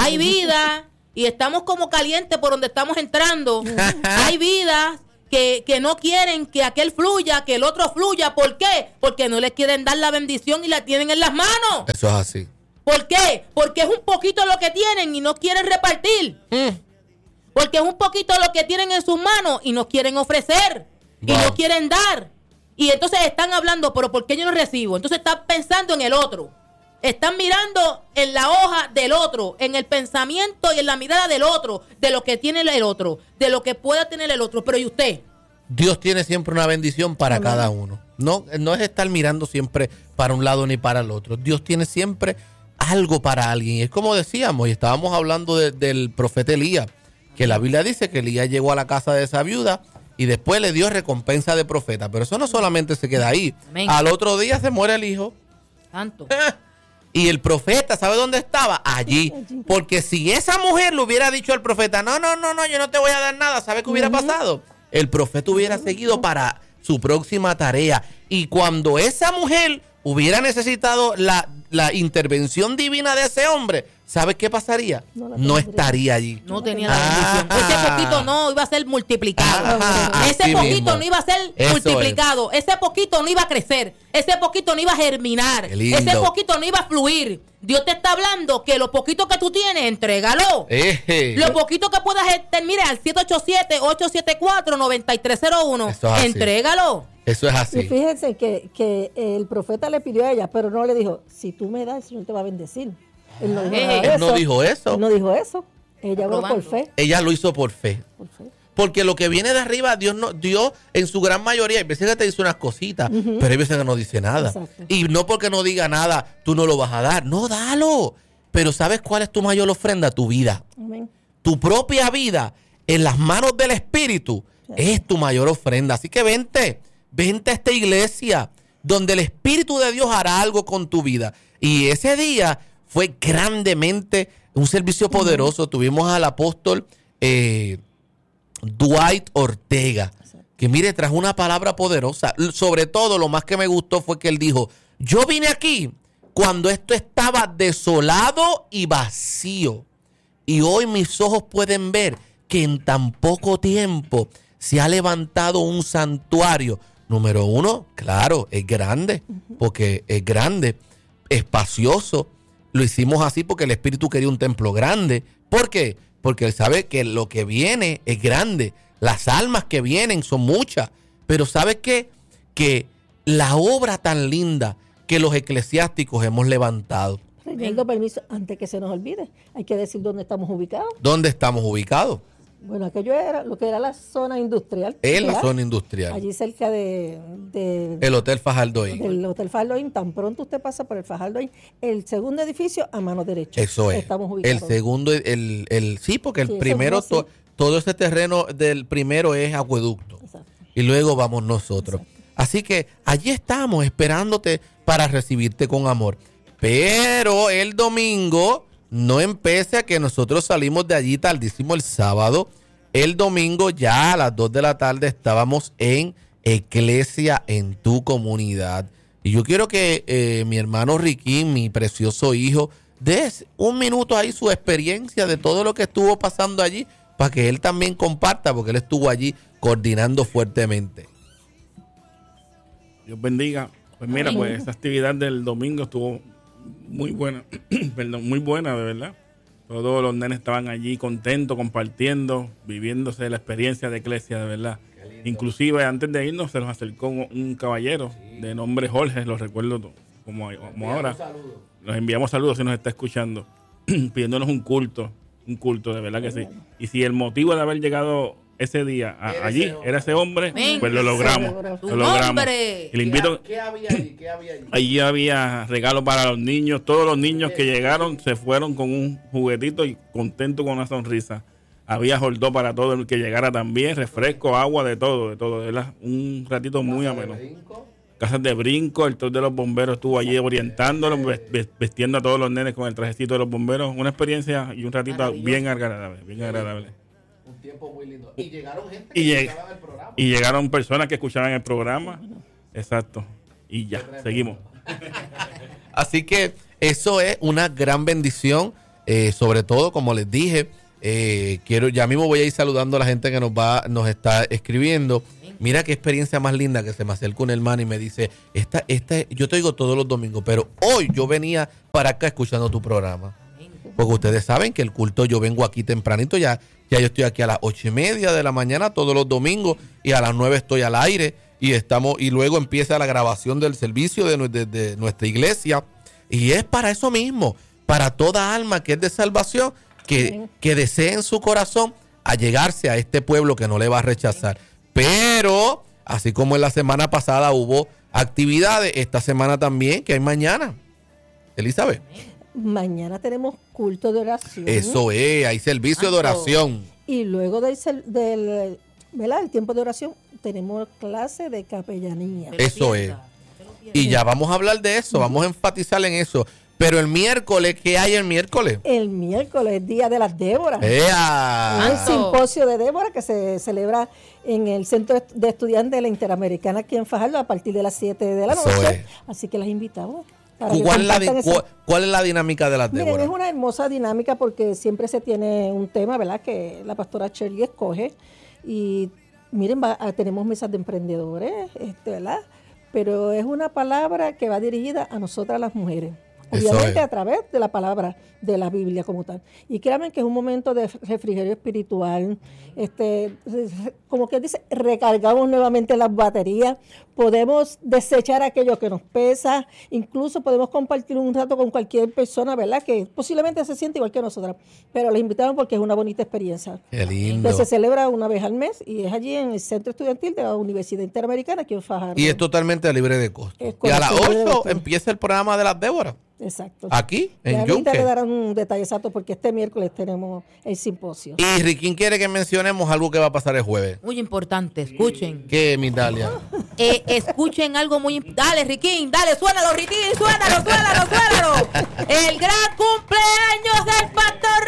y estamos como calientes por donde estamos entrando. Hay vidas que no quieren que aquel fluya, que el otro fluya. ¿Por qué? Porque no les quieren dar la bendición y la tienen en las manos. Eso es así. ¿Por qué? Porque es un poquito lo que tienen y no quieren repartir. Porque es un poquito lo que tienen en sus manos y no quieren ofrecer. Y no quieren dar. Y entonces están hablando, pero ¿por qué yo no recibo? Entonces están pensando en el otro. Están mirando en la hoja del otro, en el pensamiento y en la mirada del otro, de lo que tiene el otro, de lo que pueda tener el otro. Pero ¿y usted? Dios tiene siempre una bendición para cada uno. No es estar mirando siempre para un lado ni para el otro. Dios tiene siempre algo para alguien. Y es como decíamos, y estábamos hablando del profeta Elías, que la Biblia dice que Elías llegó a la casa de esa viuda y después le dio recompensa de profeta. Pero eso no solamente se queda ahí. Amén. Al otro día se muere el hijo. Santo. Y el profeta, ¿sabe dónde estaba? Allí. Porque si esa mujer le hubiera dicho al profeta, no, yo no te voy a dar nada, ¿sabe qué hubiera pasado? El profeta hubiera seguido para su próxima tarea. Y cuando esa mujer hubiera necesitado la intervención divina de ese hombre, ¿sabes qué pasaría? No estaría allí. No tenía la bendición. Ese poquito no iba a ser multiplicado. Ese poquito no iba a ser multiplicado. Ese poquito no iba a crecer. Ese poquito no iba a germinar. Ese poquito no iba a fluir. Dios te está hablando que lo poquito que tú tienes, entrégalo. Lo poquito que puedas mira, al 787-874-9301. Entrégalo. Eso es así. Y fíjense que el profeta le pidió a ella, pero no le dijo, si tú me das, el Señor te va a bendecir. Él no dijo eso. Él no dijo eso. Ella habló por fe. Ella lo hizo por fe. Porque lo que viene de arriba, Dios en su gran mayoría, hay veces que te dice unas cositas, pero hay veces que no dice nada. Exacto. Y no porque no diga nada, tú no lo vas a dar. No, dalo. Pero ¿sabes cuál es tu mayor ofrenda? Tu vida. Amén. Tu propia vida en las manos del Espíritu es tu mayor ofrenda. Así que vente a esta iglesia donde el Espíritu de Dios hará algo con tu vida. Y ese día fue grandemente un servicio poderoso. Tuvimos al apóstol Dwight Ortega, que mire, trajo una palabra poderosa. Sobre todo, lo más que me gustó fue que él dijo, yo vine aquí cuando esto estaba desolado y vacío. Y hoy mis ojos pueden ver que en tan poco tiempo se ha levantado un santuario. Número uno, claro, es grande, porque es grande, espacioso. Lo hicimos así porque el Espíritu quería un templo grande. ¿Por qué? Porque él sabe que lo que viene es grande. Las almas que vienen son muchas. Pero ¿sabes qué? Que la obra tan linda que los eclesiásticos hemos levantado. Pidiendo permiso, antes que se nos olvide, hay que decir dónde estamos ubicados. ¿Dónde estamos ubicados? Bueno, aquello era lo que era la zona industrial. En la zona industrial. Allí cerca de el Hotel Fajardo Inn. El Hotel Fajardo Inn. Tan pronto usted pasa por el Fajardo Inn, el segundo edificio a mano derecha. Eso es. Estamos ubicados. El segundo, sí, porque el primero, todo ese terreno del primero es acueducto. Exacto. Y luego vamos nosotros. Exacto. Así que allí estamos esperándote para recibirte con amor. Pero el domingo no empece a que nosotros salimos de allí tardísimo el sábado. El domingo ya a las 2 de la tarde estábamos en Iglesia en tu comunidad. Y yo quiero que mi hermano Riquín, mi precioso hijo, dé un minuto ahí su experiencia de todo lo que estuvo pasando allí para que él también comparta, porque él estuvo allí coordinando fuertemente. Dios bendiga. Pues mira, pues esa actividad del domingo estuvo muy buena, muy buena, de verdad. Todos los nenes estaban allí contentos, compartiendo, viviéndose la experiencia de iglesia, de verdad. Inclusive antes de irnos se nos acercó un caballero de nombre Jorge, lo recuerdo como ahora. Nos enviamos saludos si nos está escuchando, pidiéndonos un culto, de verdad que sí. Y si el motivo de haber llegado ese día allí era ese hombre, pues lo logramos. Y le invito. ¿Qué había allí? Allí había regalos para los niños. Todos los niños que llegaron se fueron con un juguetito y contentos con una sonrisa. Había jordó para todo el que llegara también, refresco, agua, de todo. Era un ratito muy ameno. Casas de brinco, el tour de los bomberos estuvo allí orientándolos, vestiendo a todos los nenes con el trajecito de los bomberos. Una experiencia y un ratito bien agradable. Un tiempo muy lindo. Y llegaron gente que escuchaban el programa. Y llegaron personas que escuchaban el programa. Exacto. Y ya, seguimos. Así que eso es una gran bendición. Sobre todo, como les dije, ya mismo voy a ir saludando a la gente que nos está escribiendo. Mira qué experiencia más linda, que se me acerca un hermano y me dice, yo te oigo todos los domingos, pero hoy yo venía para acá escuchando tu programa. Porque ustedes saben que el culto, yo vengo aquí tempranito, ya yo estoy aquí a las 8:30 de la mañana todos los domingos y a las 9 estoy al aire y luego empieza la grabación del servicio de nuestra iglesia. Y es para eso mismo, para toda alma que es de salvación, que desee en su corazón allegarse a este pueblo que no le va a rechazar. Pero, así como en la semana pasada hubo actividades, esta semana también, que hay mañana. Elizabeth. Mañana tenemos culto de oración. Eso es, hay servicio de oración. Y luego del tiempo de oración tenemos clase de capellanía. Eso es. Y ya vamos a hablar de eso, vamos a enfatizar en eso. Pero el miércoles, ¿qué hay el miércoles? El miércoles es Día de las Déboras. ¡Ea! Un simposio de Débora que se celebra en el Centro de Estudiantes de la Interamericana aquí en Fajardo a partir de las 7 de la noche. Así que las invitamos. ¿Cuál es la dinámica de las Déboras? Miren, es una hermosa dinámica porque siempre se tiene un tema, ¿verdad? Que la pastora Shirley escoge. Y miren, tenemos mesas de emprendedores, ¿verdad? Pero es una palabra que va dirigida a nosotras las mujeres. Obviamente a través de la palabra de la Biblia como tal. Y créanme que es un momento de refrigerio espiritual. Como que dice, recargamos nuevamente las baterías. Podemos desechar aquello que nos pesa. Incluso podemos compartir un rato con cualquier persona, ¿verdad? Que posiblemente se siente igual que nosotras. Pero les invitamos porque es una bonita experiencia. Qué lindo. Que se celebra una vez al mes y es allí en el Centro Estudiantil de la Universidad Interamericana aquí en Fajardo. Y es totalmente libre de costo. Y a las 8 empieza el programa de las Déboras. Exacto. Aquí, en Yunque. Ahorita le darán un detalle exacto porque este miércoles tenemos el simposio. Y Riquín quiere que mencionemos algo que va a pasar el jueves. Muy importante, escuchen. ¿Qué, mi Dalia? Escuchen algo muy importante. Dale, Riquín, dale, suénalo, Riquín, suénalo. El gran cumpleaños del pastor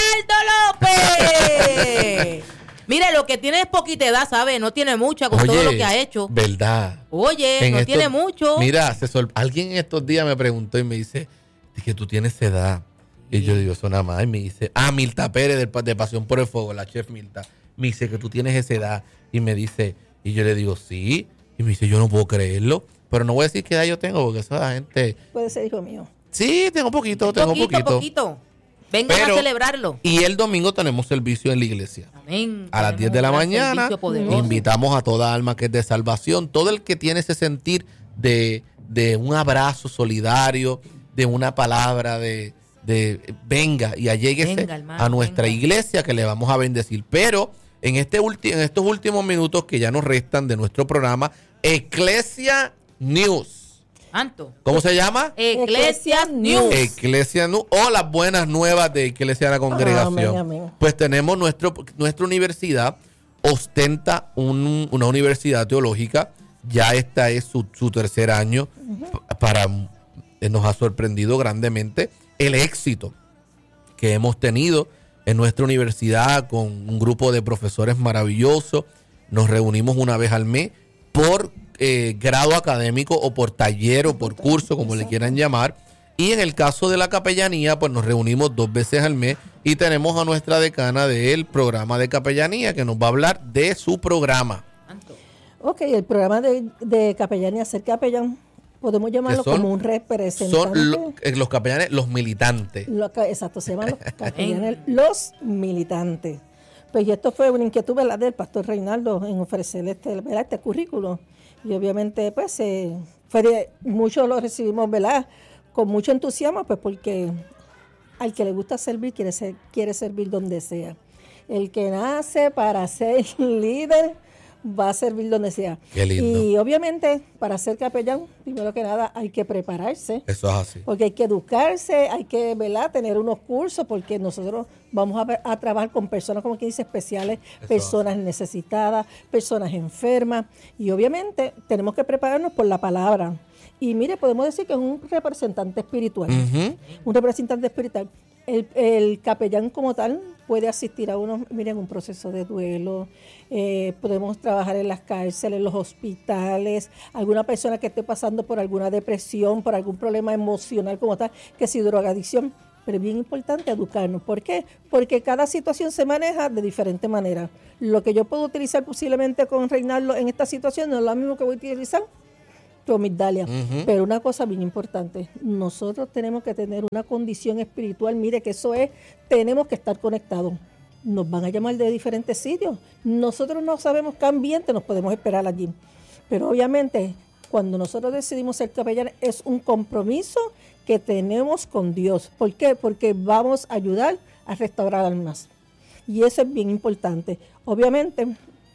Reinaldo López. Mire, lo que tiene es poquita edad, ¿sabe? No tiene mucha con todo lo que ha hecho. ¿Verdad? Oye, no tiene mucho. Mira, alguien en estos días me preguntó y me dice que tú tienes edad. Y yo digo, eso nada más. Y me dice, Milta Pérez de Pasión por el Fuego, la chef Milta. Me dice que tú tienes esa edad. Y me dice, y yo le digo, sí. Y me dice, yo no puedo creerlo. Pero no voy a decir qué edad yo tengo, porque esa gente... Puede ser hijo mío. Sí, tengo poquito. Poquito. Vengan a celebrarlo. Y el domingo tenemos servicio en la iglesia. Amén. A las 10 de la mañana invitamos a toda alma que es de salvación, todo el que tiene ese sentir de un abrazo solidario, de una palabra de venga y alléguese a nuestra iglesia que le vamos a bendecir. Pero en estos últimos minutos que ya nos restan de nuestro programa, Eclesia News. ¿Cómo se llama? Eclesia News. Eclesia News o las buenas nuevas de Eclesia de la Congregación. Amén. Pues tenemos nuestra universidad, ostenta una universidad teológica. Ya esta es su tercer año. Nos ha sorprendido grandemente el éxito que hemos tenido en nuestra universidad con un grupo de profesores maravillosos. Nos reunimos una vez al mes por grado académico o por taller o por curso, como le quieran llamar. Y en el caso de la capellanía, pues nos reunimos 2 veces al mes y tenemos a nuestra decana del programa de capellanía que nos va a hablar de su programa. Ok, el programa de capellanía, ser capellán, podemos llamarlo como un representante. Son los capellanes, los militantes. Exacto, se llaman los capellanes, los militantes. Pues y esto fue una inquietud, ¿verdad?, del pastor Reinaldo en ofrecer este currículo. Y obviamente, pues, muchos lo recibimos, ¿verdad?, con mucho entusiasmo, pues porque al que le gusta servir, quiere servir donde sea. El que nace para ser líder va a servir donde sea. Qué lindo. Y obviamente, para ser capellán, primero que nada, hay que prepararse. Eso es así. Porque hay que educarse, hay que, ¿verdad?, tener unos cursos, porque nosotros vamos a trabajar con personas, como quien dice, especiales, personas necesitadas, personas enfermas. Y obviamente tenemos que prepararnos por la palabra. Y mire, podemos decir que es un representante espiritual. Un representante espiritual. El capellán como tal puede asistir a un proceso de duelo. Podemos trabajar en las cárceles, en los hospitales, alguna persona que esté pasando por alguna depresión, por algún problema emocional como tal, que si drogadicción. Pero es bien importante educarnos. ¿Por qué? Porque cada situación se maneja de diferente manera. Lo que yo puedo utilizar posiblemente con Reinaldo en esta situación no es lo mismo que voy a utilizar con Migdalia. Pero una cosa bien importante, nosotros tenemos que tener una condición espiritual. Mire que eso es, tenemos que estar conectados. Nos van a llamar de diferentes sitios. Nosotros no sabemos qué ambiente nos podemos esperar allí. Pero obviamente, cuando nosotros decidimos ser capellanes, es un compromiso que tenemos con Dios. ¿Por qué? Porque vamos a ayudar a restaurar almas. Y eso es bien importante. Obviamente,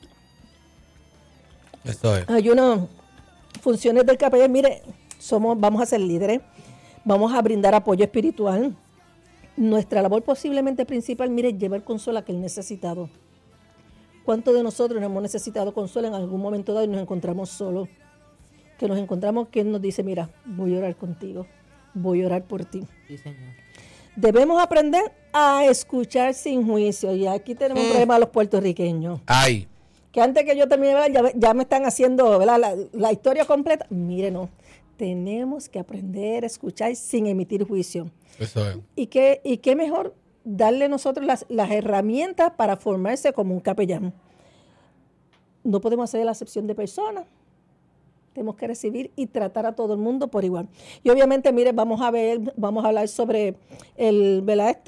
eso es. Hay unas funciones del capellán. Mire, vamos a ser líderes, vamos a brindar apoyo espiritual. Nuestra labor posiblemente principal, mire, es llevar consuelo a aquel necesitado. ¿Cuántos de nosotros hemos necesitado consuelo en algún momento dado y nos encontramos solos? Que nos encontramos que Él nos dice, mira, voy a orar contigo. voy a orar por ti. Sí, Señor. Debemos aprender a escuchar sin juicio. Y aquí tenemos un problema a los puertorriqueños. Ay. Que antes que yo termine, ya me están haciendo, ¿verdad?, la historia completa. Mire, no. Tenemos que aprender a escuchar sin emitir juicio. Eso es. ¿Y qué mejor darle nosotros las herramientas para formarse como un capellán? No podemos hacer la acepción de personas. Tenemos que recibir y tratar a todo el mundo por igual. Y obviamente, mire, vamos a hablar sobre el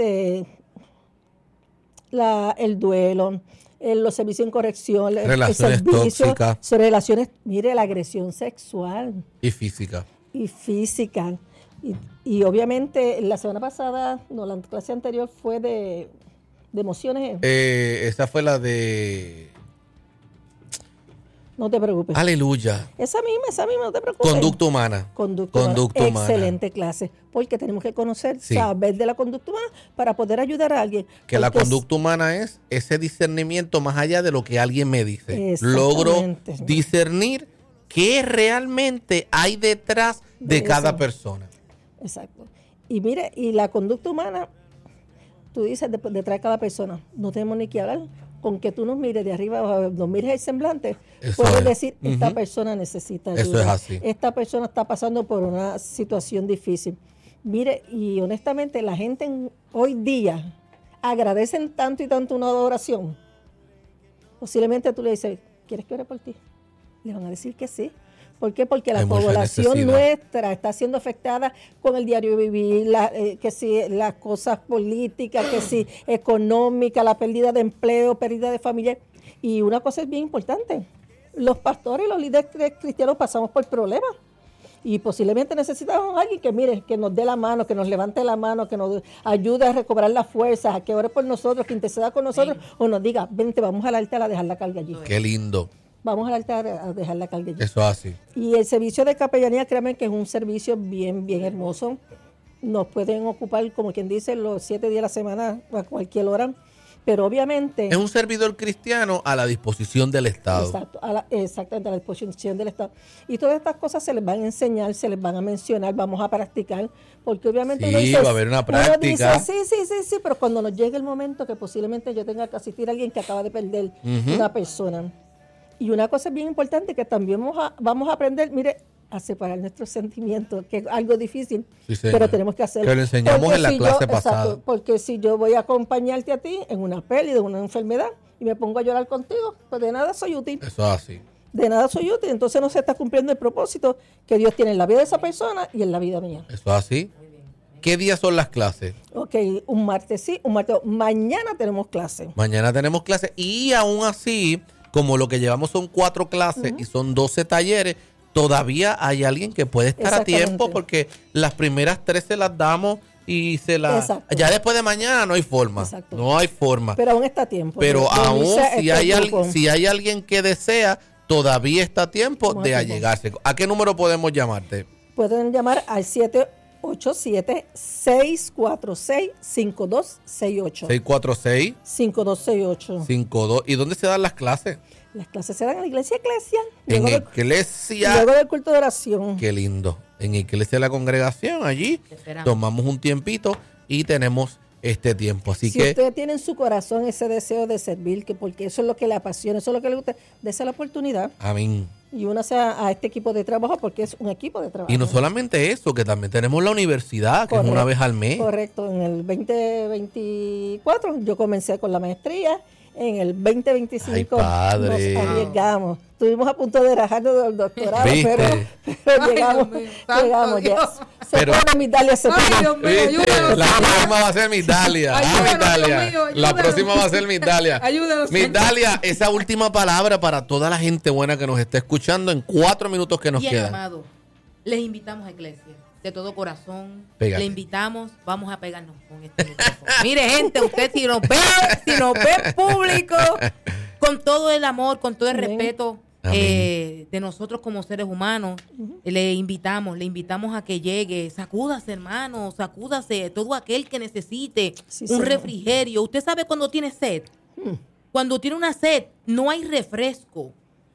duelo, los servicios en corrección, relaciones tóxicas, relaciones, mire, la agresión sexual y física. Y obviamente la semana pasada, la clase anterior fue de emociones. Esa fue la de... No te preocupes. Aleluya. Esa misma, no te preocupes. Conducta humana. Conducta humana. Excelente clase. Porque tenemos que conocer, saber de la conducta humana para poder ayudar a alguien. Que la conducta humana es ese discernimiento más allá de lo que alguien me dice. Logro discernir qué realmente hay detrás de cada persona. Exacto. Y mire, y la conducta humana, tú dices detrás de cada persona, no tenemos ni que hablar. Con que tú nos mires de arriba o nos mires el semblante, puedes decir, esta persona necesita ayuda. Eso es así. Esta persona está pasando por una situación difícil. Mire, y honestamente la gente hoy día agradecen tanto y tanto una oración. Posiblemente tú le dices, ¿quieres que ore por ti? Le van a decir que sí. ¿Por qué? Porque la población nuestra está siendo afectada con el diario vivir, que si las cosas políticas, que si económicas, la pérdida de empleo, pérdida de familia. Y una cosa es bien importante, los pastores y los líderes cristianos pasamos por problemas. Y posiblemente necesitamos a alguien que mire, que nos dé la mano, que nos levante la mano, que nos ayude a recobrar las fuerzas, a que ore por nosotros, que interceda con nosotros, o nos diga, vente, vamos al altar a dejar la carga allí. Qué lindo. Vamos al altar a dejar la carga allí. Eso es así. Y el servicio de capellanía, créanme que es un servicio bien, bien hermoso. Nos pueden ocupar, como quien dice, los 7 días de la semana a cualquier hora. Pero obviamente... Es un servidor cristiano a la disposición del Estado. Exacto, exactamente, a la disposición del Estado. Y todas estas cosas se les van a enseñar, se les van a mencionar, vamos a practicar. Porque obviamente uno dice, va a haber una práctica. Uno dice, sí, pero cuando nos llegue el momento que posiblemente yo tenga que asistir a alguien que acaba de perder una persona. Y una cosa bien importante que también vamos a aprender, mire, a separar nuestros sentimientos, que es algo difícil, pero tenemos que hacerlo. Que lo enseñamos en la clase pasada. Exacto, porque si yo voy a acompañarte a ti en una pérdida, en una enfermedad, y me pongo a llorar contigo, pues de nada soy útil. Eso es así. De nada soy útil, entonces no se está cumpliendo el propósito que Dios tiene en la vida de esa persona y en la vida mía. Eso es así. ¿Qué días son las clases? Ok, un martes sí, un martes. Mañana tenemos clase. Mañana tenemos clase y aún así, como lo que llevamos son 4 clases y son 12 talleres, todavía hay alguien que puede estar a tiempo porque las primeras 3 se las damos y ya después de mañana no hay forma. Exacto. No hay forma. Pero aún está a tiempo. Pero aún si hay alguien que desea, todavía está a tiempo de allegarse. ¿A qué número podemos llamarte? Pueden llamar al 787-646-5268. 646-5268. ¿Y dónde se dan las clases? Las clases se dan en la iglesia En iglesia. Luego del culto de oración. Qué lindo. En iglesia de la congregación, allí tomamos un tiempito y tenemos este tiempo. Así que usted tiene en su corazón ese deseo de servir, porque eso es lo que le apasiona, eso es lo que le gusta, dése la oportunidad. Amén. Y únase a este equipo de trabajo porque es un equipo de trabajo. Y no solamente eso, que también tenemos la universidad, que es una vez al mes. Correcto. En el 2024 yo comencé con la maestría. En el 2025 nos arriesgamos. Estuvimos a punto de rajarnos del doctorado, pero llegamos ya. Pero Migdalia se la próxima va a ser Migdalia. La próxima va a ser Migdalia. Migdalia, esa última palabra para toda la gente buena que nos está escuchando en 4 minutos que nos quedan. Amado, les invitamos a iglesia. De todo corazón, le invitamos, vamos a pegarnos con este micrófono. Mire, gente, usted si nos ve público, con todo el amor, con todo el respeto de nosotros como seres humanos, le invitamos a que llegue. Sacúdase, hermano, sacúdase, todo aquel que necesite un refrigerio. Usted sabe cuando tiene sed. Cuando tiene una sed, no hay refresco.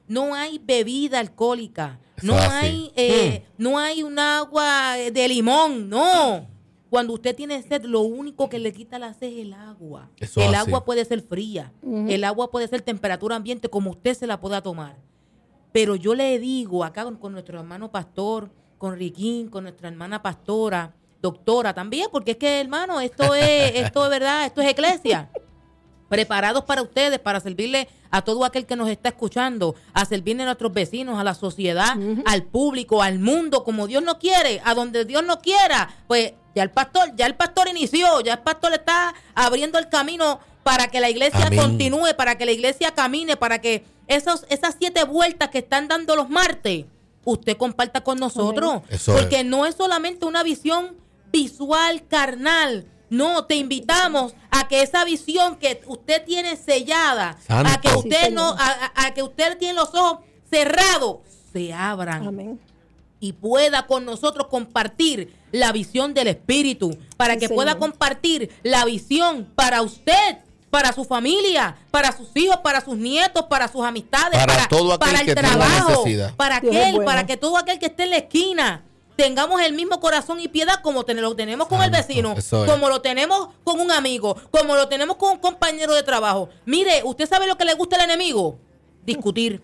no hay bebida alcohólica, Eso no es hay, así. no hay un agua de limón, no. Cuando usted tiene sed, lo único que le quita la sed es el agua. Eso El es así. agua puede ser fría, el agua puede ser temperatura ambiente, como usted se la pueda tomar. Pero yo le digo acá con nuestro hermano pastor, con Riquín, con nuestra hermana pastora, doctora también, porque es que, hermano, esto es verdad, esto es iglesia. Preparados para ustedes, para servirle a todo aquel que nos está escuchando, a servirle a nuestros vecinos, a la sociedad, al público, al mundo, como Dios no quiere, a donde Dios no quiera. Pues ya el pastor inició, ya el pastor está abriendo el camino para que la iglesia Amén. continúe, para que la iglesia camine, para que esas 7 vueltas que están dando los martes, usted comparta con nosotros. Eso porque es. no es solamente una visión visual, carnal. No, te invitamos a que esa visión que usted tiene sellada, Santo. a que usted Sí, no, a que usted tiene los ojos cerrados, se abran Amén. y pueda con nosotros compartir la visión del Espíritu, para Sí, que Señor. pueda compartir la visión para usted, para su familia, para sus hijos, para sus nietos, para sus amistades, Para todo aquel para el que tenga trabajo, necesidad. para Dios es aquel, bueno. para que todo aquel que esté en la esquina tengamos el mismo corazón y piedad como lo tenemos con el Santo, vecino, eso es. como lo tenemos con un amigo, como lo tenemos con un compañero de trabajo. Mire, ¿usted sabe lo que le gusta al enemigo? Discutir.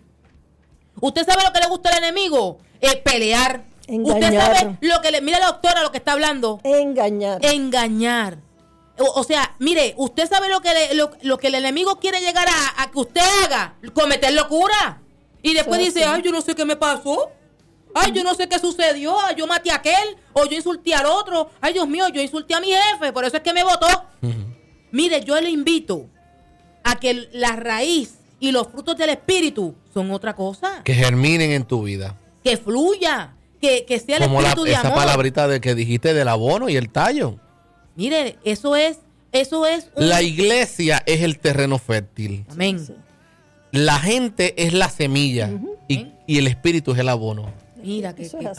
¿Usted sabe lo que le gusta al enemigo? Pelear. Engañar. ¿Usted sabe lo que le... Mira la doctora lo que está hablando. Engañar. Engañar. O sea, mire, ¿usted sabe lo que el enemigo quiere llegar a que usted haga? Cometer locura. Y después Sí, dice, sí. ay, yo no sé qué me pasó. Ay, yo no sé qué sucedió. Ay, yo maté a aquel. O yo insulté al otro. Ay, Dios mío, yo insulté a mi jefe. Por eso es que me votó. Mire, yo le invito a que la raíz y los frutos del Espíritu son otra cosa. Que germinen en tu vida. Que fluya. Que sea el Como Espíritu de esa amor. palabrita de que dijiste del abono y el tallo. Mire, eso es un... La iglesia es el terreno fértil. Amén. Sí. La gente es la semilla y el espíritu es el abono. Mira que Eso es así.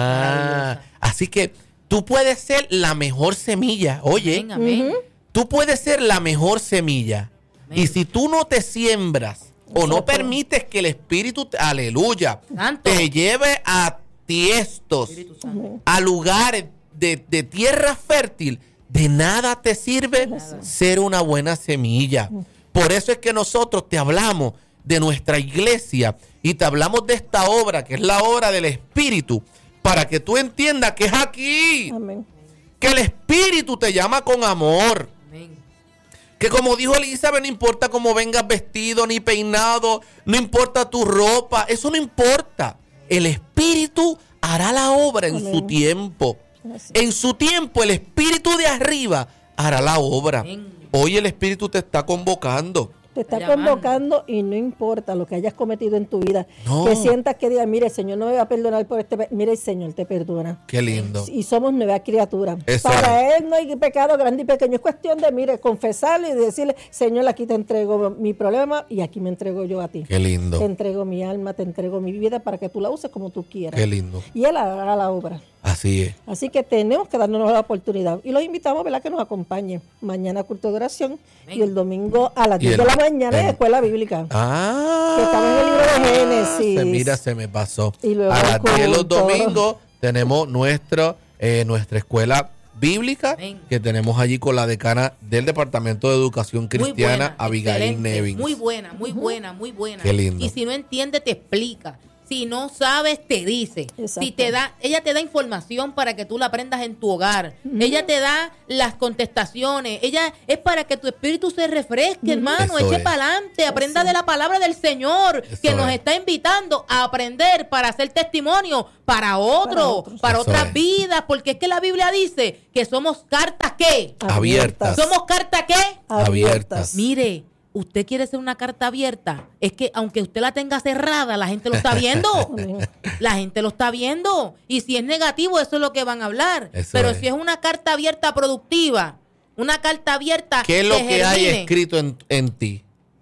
Así que tú puedes ser la mejor semilla. Oye, Amén, amén. tú puedes ser la mejor semilla. Amén. Y si tú no te siembras o no Exacto. permites que el espíritu, aleluya, Santo. te lleve a tiestos, Espíritu Santo. a lugares de tierra fértil, de nada te sirve ser una buena semilla. Por eso es que nosotros te hablamos de nuestra iglesia y te hablamos de esta obra, que es la obra del Espíritu, para que tú entiendas que es aquí, Amén. que el Espíritu te llama con amor. Amén. Que como dijo Elizabeth, no importa cómo vengas vestido ni peinado, no importa tu ropa, eso no importa. El Espíritu hará la obra en Amén. su tiempo. Así. En su tiempo el Espíritu de arriba hará la obra. Amén. Hoy el Espíritu te está convocando. Te está Llamando. convocando y no importa lo que hayas cometido en tu vida. No. Que sientas que digas, mire, el Señor no me va a perdonar por mire, el Señor te perdona. Qué lindo. Y somos nuevas criaturas. Eso Para Él no hay pecado grande y pequeño. Es cuestión de, mire, confesarle y decirle, Señor, aquí te entrego mi problema y aquí me entrego yo a ti. Qué lindo. Te entrego mi alma, te entrego mi vida para que tú la uses como tú quieras. Qué lindo. Y Él hará la obra. Así es. Así que tenemos que darnos la oportunidad. Y los invitamos, ¿verdad?, que nos acompañen. Mañana culto de oración y el domingo a las Y 10 el- de la mañana en el- Escuela Bíblica. Ah, Que estamos en el libro de Génesis. Mira, se me pasó. Y luego A las 10 los culto. domingos tenemos nuestra escuela bíblica, Amén. que tenemos allí con la decana del Departamento de Educación Muy Cristiana, buena, Abigail excelente, Nevins. Muy buena, muy buena, muy buena. Qué lindo. Y si no entiende, te explica. Si no sabes, te dice. Exacto. Si ella te da información para que tú la aprendas en tu hogar. Ella te da las contestaciones. Ella es para que tu espíritu se refresque, hermano. Eso Eche es. para adelante. Aprenda de la palabra del Señor, Eso que nos es. está invitando a aprender para hacer testimonio para otros, para Eso otras es. vidas. Porque es que la Biblia dice que somos cartas ¿qué? Abiertas. ¿Somos cartas qué? Abiertas. Mire, usted quiere ser una carta abierta. Es que aunque usted la tenga cerrada, la gente lo está viendo. Amén. La gente lo está viendo. Y si es negativo, eso es lo que van a hablar. Eso Pero es. si es una carta abierta productiva, una carta abierta ¿Qué es lo que hay germine. escrito en ti?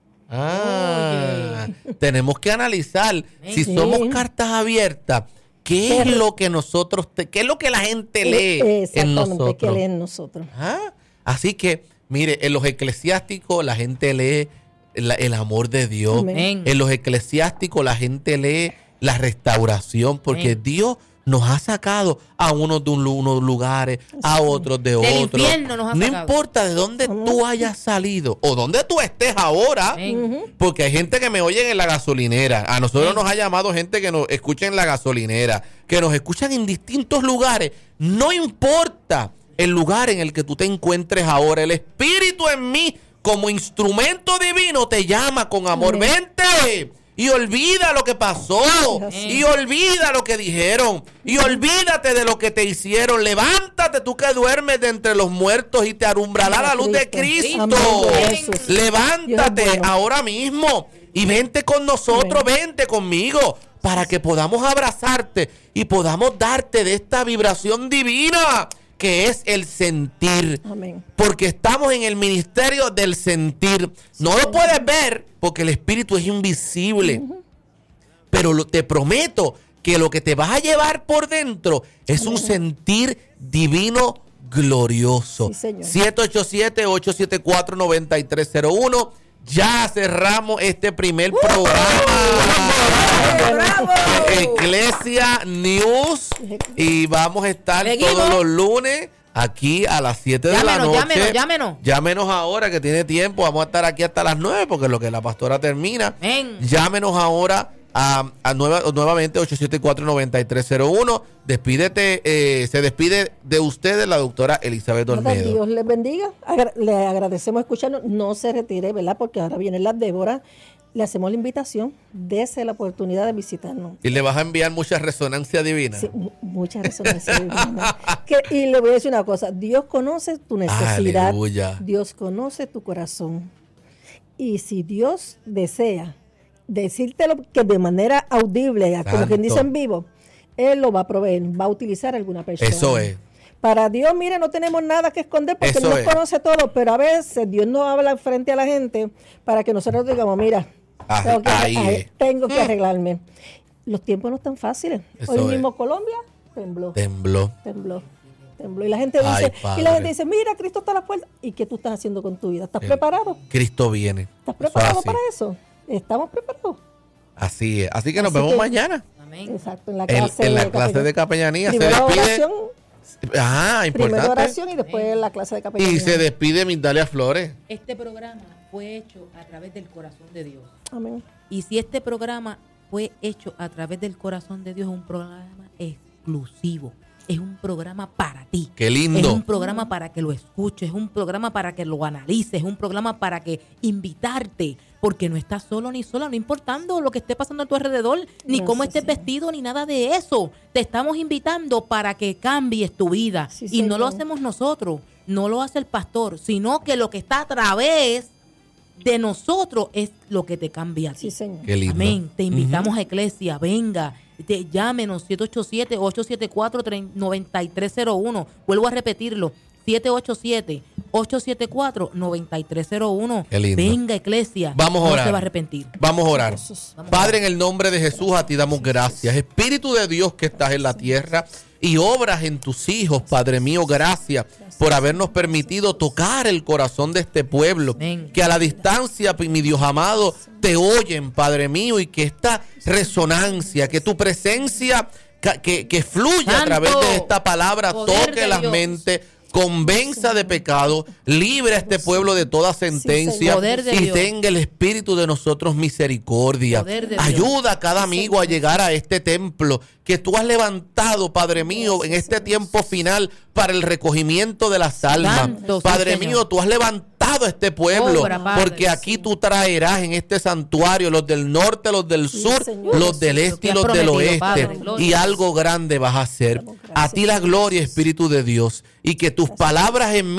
Tenemos que analizar si Sí. somos cartas abiertas. ¿Qué es Pero- lo que nosotros, qué es lo que la gente lee en Exactamente, que nosotros? leen nosotros. Ah, así que, mire, en los eclesiásticos la gente lee el amor de Dios. Amén. En los eclesiásticos la gente lee la restauración, porque Amén. Dios nos ha sacado a unos de unos lugares, a otros de otros. infierno nos ha no sacado. importa de dónde tú hayas salido o dónde tú estés ahora, Amén. porque hay gente que me oye en la gasolinera. A nosotros nos ha llamado gente que nos escucha en la gasolinera, que nos escuchan en distintos lugares. No importa el lugar en el que tú te encuentres ahora, el Espíritu en mí, como instrumento divino, te llama con amor. Amén. Vente y olvida lo que pasó, y olvida lo que dijeron, y olvídate de lo que te hicieron. Levántate, tú que duermes de entre los muertos, y te alumbrará la luz de Cristo. Amén, Jesús. Levántate Dios es bueno. ahora mismo y vente con nosotros, vente conmigo, para que podamos abrazarte y podamos darte de esta vibración divina que es el sentir. Amén. Porque estamos en el ministerio del sentir. No lo puedes ver porque el espíritu es invisible. Pero te prometo que lo que te vas a llevar por dentro es un sentir divino glorioso. Sí, señor. 787-874-9301. Ya cerramos este primer programa. ¡Bravo! Iglesia News. Y vamos a estar Seguimos. todos los lunes aquí a las 7 de la noche. Llámenos. Llámenos ahora que tiene tiempo. Vamos a estar aquí hasta las 9 porque es lo que la pastora termina. Amén. Llámenos ahora nuevamente 874-9301. Despídete, se despide de ustedes la doctora Elizabeth Nada, Olmedo. Dios les bendiga. Le agradecemos escucharnos. No se retire, ¿verdad? Porque ahora vienen las Débora. Le hacemos la invitación. Dese la oportunidad de visitarnos. Y le vas a enviar mucha resonancia divina. Sí, mucha resonancia divina. Y le voy a decir una cosa. Dios conoce tu necesidad. Aleluya. Dios conoce tu corazón. Y si Dios desea decírtelo que de manera audible, como Santo. quien dice en vivo, Él lo va a proveer, va a utilizar a alguna persona. Eso es. Para Dios, mire, no tenemos nada que esconder porque Eso Él nos es. conoce todo, pero a veces Dios nos habla frente a la gente para que nosotros digamos, mira, tengo que arreglarme. Los tiempos no están fáciles. Eso Hoy es. mismo Colombia tembló. Tembló. Y la gente dice, Padre. mira, Cristo está a la puerta. ¿Y qué tú estás haciendo con tu vida? ¿Estás preparado? Cristo viene. ¿Estás Eso preparado así. para eso? ¿Estamos preparados? Así es. Así que nos Así vemos que- mañana. Amén. Exacto, en la En clase, la clase de capellanía. Se Primero despide. oración, primero Importante. oración y después la clase de capellanía. Y se despide Migdalia Flores. Este programa fue hecho a través del corazón de Dios. Amén. Y si este programa fue hecho a través del corazón de Dios, es un programa exclusivo. Es un programa para ti. Qué lindo. Es un programa para que lo escuches, es un programa para que lo analices, es un programa para que invitarte, porque no estás solo ni sola, no importando lo que esté pasando a tu alrededor, ni Gracias, cómo estés Señor. vestido, ni nada de eso. Te estamos invitando para que cambies tu vida. Sí, y no lo Señor. hacemos nosotros, no lo hace el pastor, sino que lo que está a través de nosotros es lo que te cambia a ti. Sí, Señor. Qué lindo. Amén. Te invitamos a Iglesia, venga, llámenos 787-874-9301. Vuelvo a repetirlo, 787-874-9301. Qué lindo. Venga, Iglesia. Vamos a no orar. se va a arrepentir. Vamos a orar. Jesús. Padre, en el nombre de Jesús, a ti damos gracias. Espíritu de Dios que estás en la tierra y obras en tus hijos, Padre mío, gracias por habernos permitido tocar el corazón de este pueblo. Amén. Que a la distancia, mi Dios amado, te oyen, Padre mío, y que esta resonancia, que tu presencia que fluya a Santo. través de esta palabra, Poder toque de las Dios. mentes, convenza de pecado, libre a este pueblo de toda sentencia Señor. Poder de y Dios. tenga el Espíritu de nosotros misericordia. Poder de Dios. Ayuda a cada amigo a llegar a este templo que tú has levantado, Padre mío, en este tiempo final para el recogimiento de las almas. Santo, sí, Padre Señor. mío, tú has levantado a este pueblo Obra, Padre. porque aquí tú traerás en este santuario los del norte, los del Sí, sur, Señor. los del Lo este que y has los del prometido, oeste. Padre, gloria. Y algo grande vas a hacer. Damos A ti la gracias, gloria, Jesús. Espíritu de Dios, y que tus palabras en